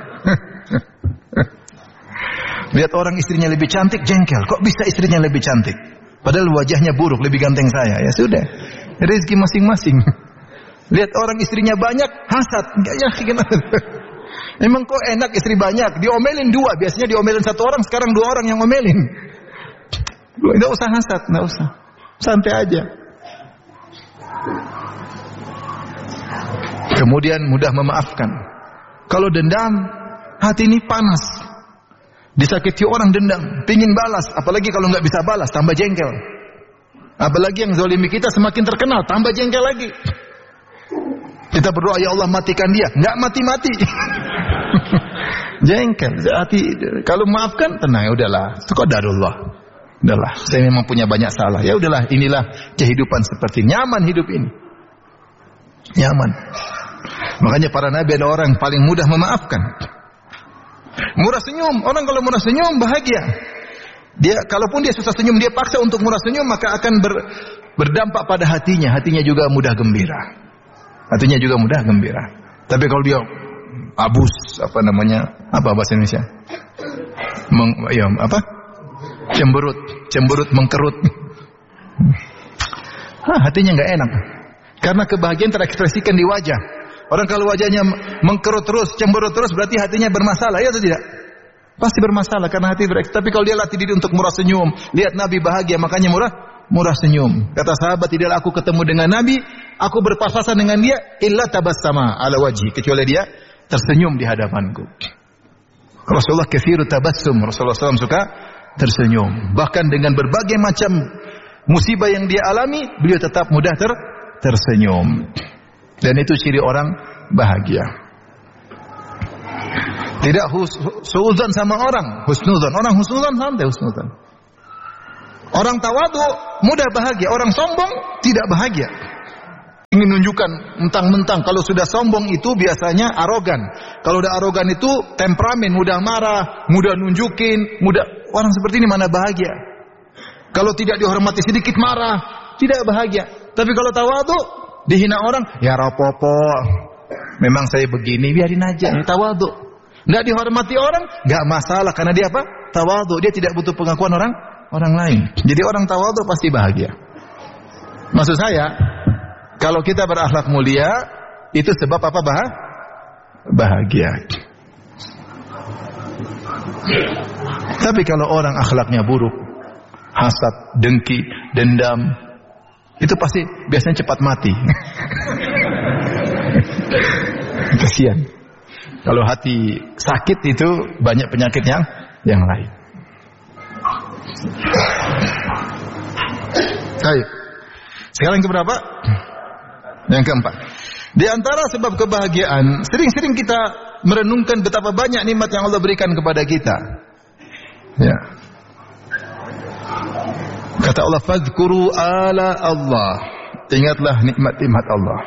Lihat orang istrinya lebih cantik, jengkel. Kok bisa istrinya lebih cantik? Padahal wajahnya buruk, lebih ganteng saya. Ya sudah, rezeki masing-masing. Lihat orang istrinya banyak, hasad. Enggak yakin. Emang kok enak istri banyak? Diomelin dua, biasanya diomelin satu orang, sekarang dua orang yang ngomelin. Enggak usah hasad, enggak usah. Santai aja. Kemudian mudah memaafkan. Kalau dendam, hati ini panas. Disakiti orang dendam, pingin balas, apalagi kalau nggak bisa balas, tambah jengkel. Apalagi yang zalimi kita semakin terkenal, tambah jengkel lagi. Kita berdoa, ya Allah matikan dia, nggak mati-mati. Jengkel, hati. Kalau maafkan, tenang, ya udahlah, qadarullah. Udahlah, saya memang punya banyak salah. Ya udahlah, inilah kehidupan seperti nyaman hidup ini. Nyaman. Makanya para nabi ada orang yang paling mudah memaafkan. Murah senyum, orang kalau murah senyum bahagia. Dia kalaupun dia susah senyum, dia paksa untuk murah senyum, maka akan berdampak pada hatinya. Hatinya juga mudah gembira. Hatinya juga mudah gembira. Tapi kalau dia abus, apa bahasa Indonesia? Cemberut, mengkerut. Hatinya enggak enak. Karena kebahagiaan terekspresikan di wajah. Orang kalau wajahnya mengkerut terus, cemberut terus, berarti hatinya bermasalah, ya atau tidak? Pasti bermasalah karena hati Tapi kalau dia latih diri untuk murah senyum, lihat Nabi bahagia, makanya murah senyum. Kata sahabat, tidaklah aku ketemu dengan Nabi, aku berpapasan dengan dia, illa tabassama ala wajhi, kecuali dia tersenyum di hadapanku. Rasulullah kathiru tabassum, Rasulullah SAW suka tersenyum. Bahkan dengan berbagai macam musibah yang dia alami, beliau tetap mudah tersenyum. Dan itu ciri orang bahagia. Tidak suudzon sama orang, husnuzon. Orang husnuzon santai husnuzon. Orang tawadu mudah bahagia, orang sombong tidak bahagia. Ingin menunjukkan mentang-mentang, kalau sudah sombong itu biasanya arogan. Kalau udah arogan itu temperamen, mudah marah, mudah nunjukin, mudah. Orang seperti ini mana bahagia? Kalau tidak dihormati sedikit marah, tidak bahagia. Tapi kalau tawadu, dihina orang, ya rapopo. Memang saya begini, biarin aja, tawadu. Nggak dihormati orang, nggak masalah karena dia apa? Tawadhu. Dia tidak butuh pengakuan orang lain. Jadi orang tawadhu pasti bahagia. Maksud saya, kalau kita berakhlak mulia, itu sebab apa? Bahagia. Tapi kalau orang akhlaknya buruk, hasad, dengki, dendam, itu pasti biasanya cepat mati. Kasihan. Kalau hati sakit itu banyak penyakit yang lain. Baik. Sekarang yang keberapa? Yang keempat. Di antara sebab kebahagiaan, sering-sering kita merenungkan betapa banyak nikmat yang Allah berikan kepada kita. Ya. Kata Allah, "Fadhkuru ala Allah." Ingatlah nikmat-nikmat Allah.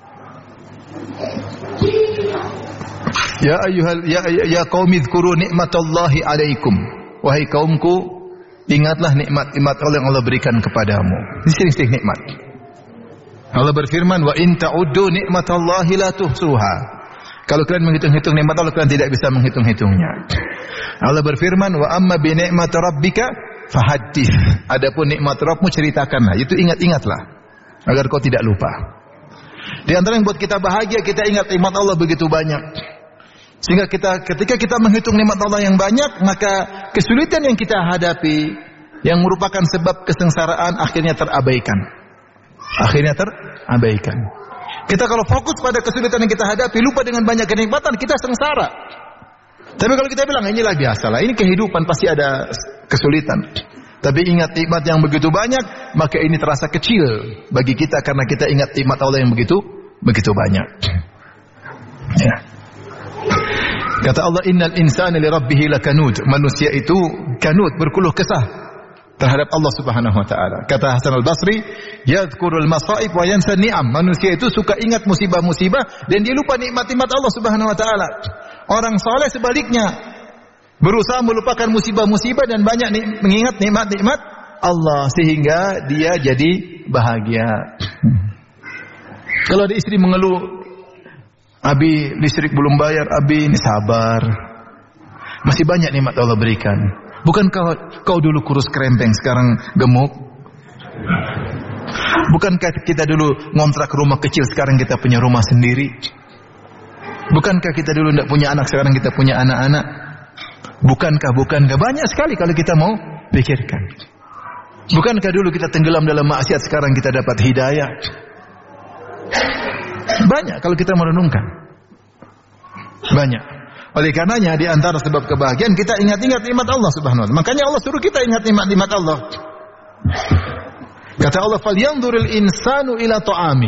Ya qaumi dzkuru nikmatallahi alaikum. Wahai kaumku, ingatlah nikmat-nikmat Allah yang Allah berikan kepadamu. Ini sering-sering nikmat. Allah berfirman, wa in ta'uddu nikmatallahi la tuhsuha. Kalau kalian menghitung-hitung nikmat Allah, kalian tidak bisa menghitung-hitungnya. Allah berfirman, wa amma bi ni'mati rabbika fahaddits. Adapun nikmat Rabbmu ceritakanlah. Itu ingat-ingatlah agar kau tidak lupa. Di antara yang buat kita bahagia, kita ingat nikmat Allah begitu banyak. Sehingga ketika kita menghitung nikmat Allah yang banyak, maka kesulitan yang kita hadapi, yang merupakan sebab kesengsaraan, akhirnya terabaikan. Kita kalau fokus pada kesulitan yang kita hadapi, lupa dengan banyak kenikmatan, kita sengsara. Tapi kalau kita bilang, inilah biasalah, ini kehidupan, pasti ada kesulitan. Tapi ingat nikmat yang begitu banyak, maka ini terasa kecil bagi kita karena kita ingat nikmat Allah yang begitu banyak. Ya. Kata Allah, innal insana li rabbih lakanud. Manusia itu kanud, berkeluh kesah terhadap Allah Subhanahu wa taala. Kata Hasan al-Basri, yadhkurul masaib wa yansa ni'am. Manusia itu suka ingat musibah-musibah dan dia lupa nikmat-nikmat Allah Subhanahu wa taala. Orang saleh sebaliknya, berusaha melupakan musibah-musibah dan banyak mengingat nikmat-nikmat Allah sehingga dia jadi bahagia. Kalau ada istri mengeluh, Abi, listrik belum bayar, Abi, ini sabar. Masih banyak nikmat Allah berikan. Bukankah kau dulu kurus kerempeng, sekarang gemuk? Bukankah kita dulu ngontrak rumah kecil, sekarang kita punya rumah sendiri? Bukankah kita dulu tidak punya anak, sekarang kita punya anak-anak? Bukankah, banyak sekali kalau kita mau pikirkan. Bukankah dulu kita tenggelam dalam maksiat, sekarang kita dapat hidayah? Banyak kalau kita merenungkan. Banyak. Oleh karenanya di antara sebab kebahagiaan kita ingat-ingat nikmat Allah Subhanahu wa taala. Makanya Allah suruh kita ingat nikmat-nikmat Allah. Kata Allah, "Falyanzuril insanu ila ta'ami."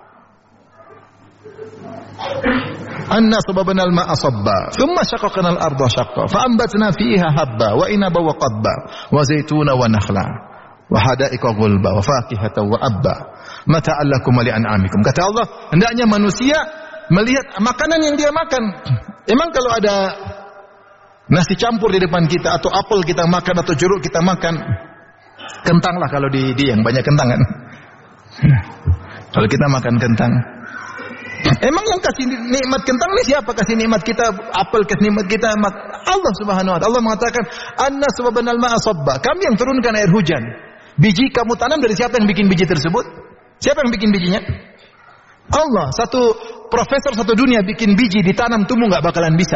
Anna sababna al-ma'a sabba, thumma shaqqaqna al-ardha shaqqa, fa anbatna fiha habba wa inaba wa qadba wa zaituna wa nakhla wa hada'iqa ghulba wa fakihatan wa abba. Mata'al lakum wa li'an'amikum. Kata Allah, hendaknya manusia melihat makanan yang dia makan. Emang kalau ada nasi campur di depan kita, atau apel kita makan, atau jeruk kita makan, kentang lah kalau di yang banyak kentang kan. Kalau kita makan kentang, emang yang kasih nikmat kentang ini siapa? Kasih nikmat kita apel, kasih nikmat kita Allah Subhanahu wa taala. Allah mengatakan, "Anna sababnal ma'a sabba." Kami yang turunkan air hujan. Biji kamu tanam, dari siapa yang bikin biji tersebut? Siapa yang bikin bijinya? Allah. Satu profesor satu dunia bikin biji ditanam tumbuh nggak bakalan bisa.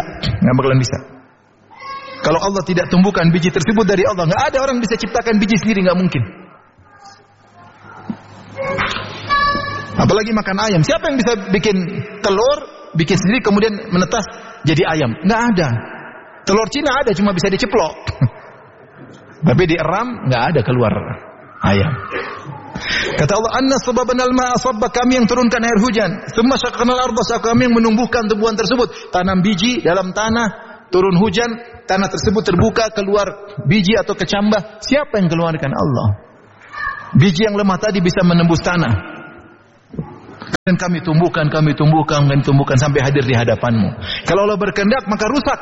Kalau Allah tidak tumbuhkan biji tersebut dari Allah, nggak ada orang bisa ciptakan biji sendiri, nggak mungkin. Apalagi makan ayam. Siapa yang bisa bikin telur, bikin sendiri kemudian menetas jadi ayam? Nggak ada. Telur Cina ada, cuma bisa diceplok. Tapi dieram, nggak ada keluar ayam. Kata Allah, anna sababanal ma'a sabba, kami yang turunkan air hujan. Tsumma syaqqanal arda, kami yang menumbuhkan tumbuhan tersebut. Tanam biji dalam tanah, turun hujan, tanah tersebut terbuka, keluar biji atau kecambah. Siapa yang keluarkan? Allah. Biji yang lemah tadi bisa menembus tanah. Dan kami tumbuhkan sampai hadir di hadapanmu. Kalau Allah berkehendak maka rusak.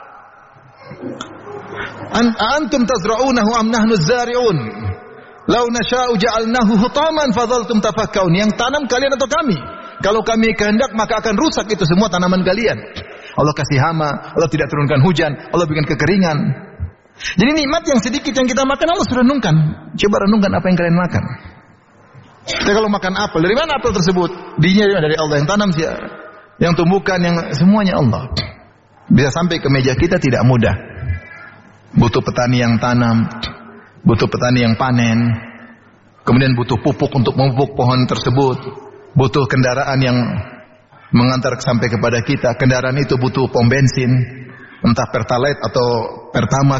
Antum tazra'unahu am nahnu zari'un? Lau nasha'u ja'alnahu hutaman fadhaltum tafakkaun. Yang tanam kalian atau kami? Kalau kami kehendak maka akan rusak itu semua tanaman kalian. Allah kasih hama, Allah tidak turunkan hujan, Allah bikin kekeringan. Jadi nikmat yang sedikit yang kita makan Allah sudah renungkan. Coba renungkan apa yang kalian makan. Kita kalau makan apel, dari mana apel tersebut? Bijinya dari Allah, yang tanam yang tumbuhkan, yang semuanya Allah. Bisa sampai ke meja kita tidak mudah. Butuh petani yang tanam, butuh petani yang panen, kemudian butuh pupuk untuk memupuk pohon tersebut, butuh kendaraan yang mengantar sampai kepada kita. Kendaraan itu butuh pom bensin, entah Pertalite atau Pertamax.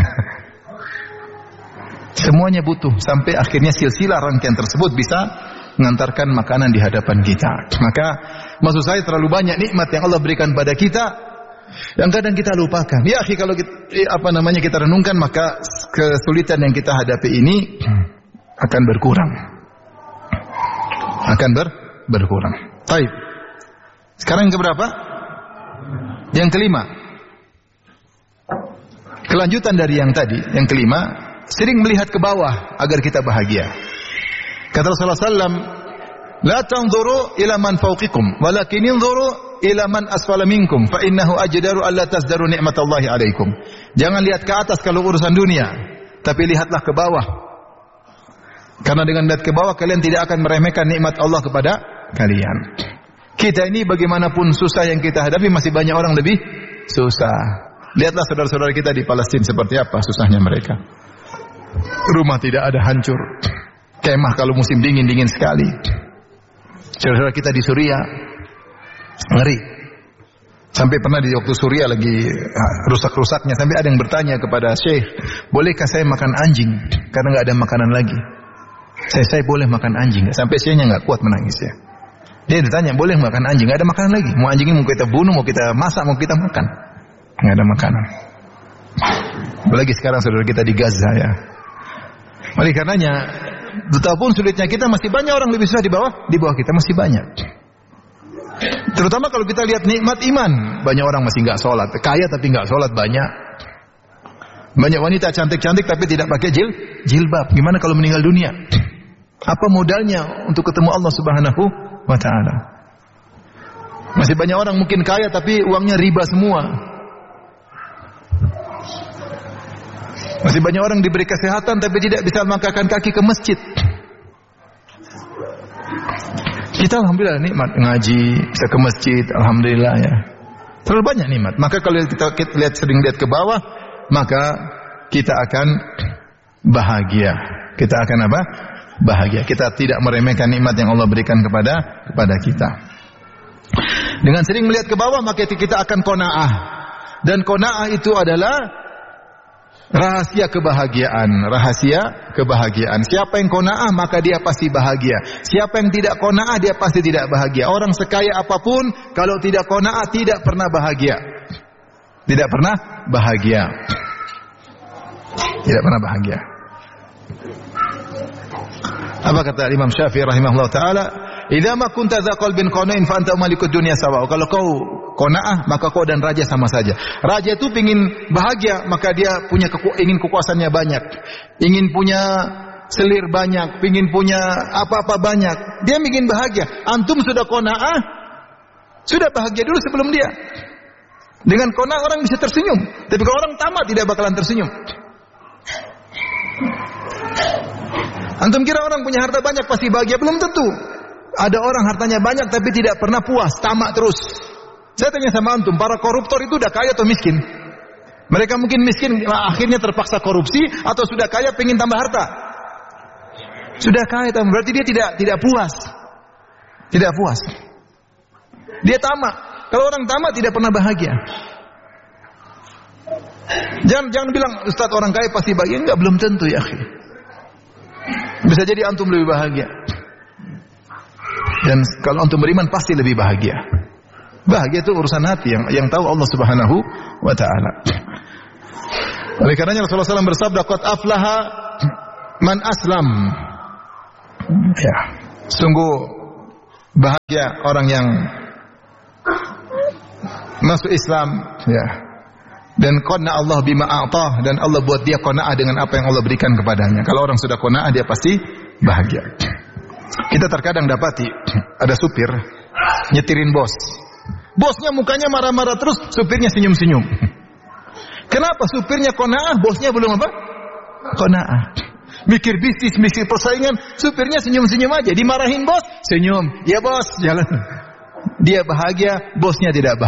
Semuanya butuh sampai akhirnya silsilah rangkaian tersebut bisa mengantarkan makanan di hadapan kita. Maka maksud saya terlalu banyak nikmat yang Allah berikan pada kita yang kadang kita lupakan. Ya akhi, kalau kita renungkan maka kesulitan yang kita hadapi ini akan berkurang. Berkurang. Baik. Sekarang yang keberapa? Yang kelima. Kelanjutan dari yang tadi, yang kelima, sering melihat ke bawah agar kita bahagia. Kata Rasulullah SAW, la tanzuru ila man fawqikum, walakin inzuru ila man asfala minkum, fa innahu ajdaru alla tasdaru ni'matallahi alaikum. Jangan lihat ke atas kalau urusan dunia, tapi lihatlah ke bawah. Karena dengan lihat ke bawah kalian tidak akan meremehkan nikmat Allah kepada kalian. Kita ini bagaimanapun susah yang kita hadapi, masih banyak orang lebih susah. Lihatlah saudara-saudara kita di Palestina seperti apa susahnya mereka. Rumah tidak ada, hancur. Kemah kalau musim dingin sekali. Saudara kita di Suriah ngeri. Sampai pernah di waktu Suriah lagi rusak-rusaknya, sampai ada yang bertanya kepada Syekh, bolehkah saya makan anjing karena nggak ada makanan lagi? Saya boleh makan anjing? Sampai Syekhnya nggak kuat menangis ya. Dia ditanya, boleh makan anjing? Nggak ada makanan lagi. Mau anjing ini mau kita bunuh, mau kita masak, mau kita makan, nggak ada makanan. Apalagi sekarang saudara kita di Gaza ya. Oleh karenanya, betapapun sulitnya kita, masih banyak orang lebih susah di bawah kita, masih banyak. Terutama kalau kita lihat nikmat iman, banyak orang masih nggak sholat, kaya tapi nggak sholat banyak. Banyak wanita cantik-cantik tapi tidak pakai jilbab. Gimana kalau meninggal dunia? Apa modalnya untuk ketemu Allah Subhanahu wa Ta'ala? Masih banyak orang mungkin kaya tapi uangnya riba semua. Masih banyak orang diberi kesehatan tapi tidak bisa melangkahkan kaki ke masjid. Kita alhamdulillah nikmat ngaji, bisa ke masjid, alhamdulillah ya. Terlalu banyak nikmat. Maka kalau kita sering lihat ke bawah, maka kita akan bahagia. Kita akan apa? Bahagia. Kita tidak meremehkan nikmat yang Allah berikan kepada kita. Dengan sering melihat ke bawah, maka kita akan qanaah. Dan qanaah itu adalah rahasia kebahagiaan. Siapa yang qanaah maka dia pasti bahagia. Siapa yang tidak qanaah dia pasti tidak bahagia. Orang sekaya apapun kalau tidak qanaah tidak pernah bahagia. Tidak pernah bahagia. Apa kata Imam Syafi'i rahimahullah taala? Idza ma kunta dza qalbin qanain fa anta malikud dunya sawa. Kalau kau qanaah maka kau dan raja sama saja. Raja itu ingin bahagia, maka dia ingin kekuasaannya banyak, ingin punya selir banyak, ingin punya apa-apa banyak. Dia ingin bahagia. Antum sudah qanaah, sudah bahagia dulu sebelum dia. Dengan qanaah orang bisa tersenyum, tapi kalau orang tamak tidak bakalan tersenyum. Antum kira orang punya harta banyak pasti bahagia? Belum tentu. Ada orang hartanya banyak tapi tidak pernah puas, tamak terus. Saya tanya sama antum, para koruptor itu udah kaya atau miskin? Mereka mungkin miskin, akhirnya terpaksa korupsi, atau sudah kaya pengen tambah harta? Sudah kaya, berarti dia tidak puas. tidak puas. Dia tamak. Kalau orang tamak tidak pernah bahagia. Jangan bilang Ustaz orang kaya pasti bahagia. Enggak, belum tentu ya akhi. Bisa jadi antum lebih bahagia. Dan kalau antum beriman pasti lebih bahagia. Bahagia itu urusan hati yang tahu Allah Subhanahu wa taala. Oleh karenanya Rasulullah SAW bersabda, "Qad aflaha man aslam." Ya, sungguh bahagia orang yang masuk Islam, ya. Dan qanna Allah bima a'tah, dan Allah buat dia qanaah dengan apa yang Allah berikan kepadanya. Kalau orang sudah qanaah dia pasti bahagia. Kita terkadang dapati ada supir nyetirin bos. Bosnya mukanya marah-marah terus, supirnya senyum-senyum. Kenapa supirnya qanaah, bosnya belum apa? Qanaah. Mikir bisnis, mikir persaingan, supirnya senyum-senyum aja. Dimarahin bos, senyum. Ya bos, jalan. Dia bahagia, bosnya tidak bahagia.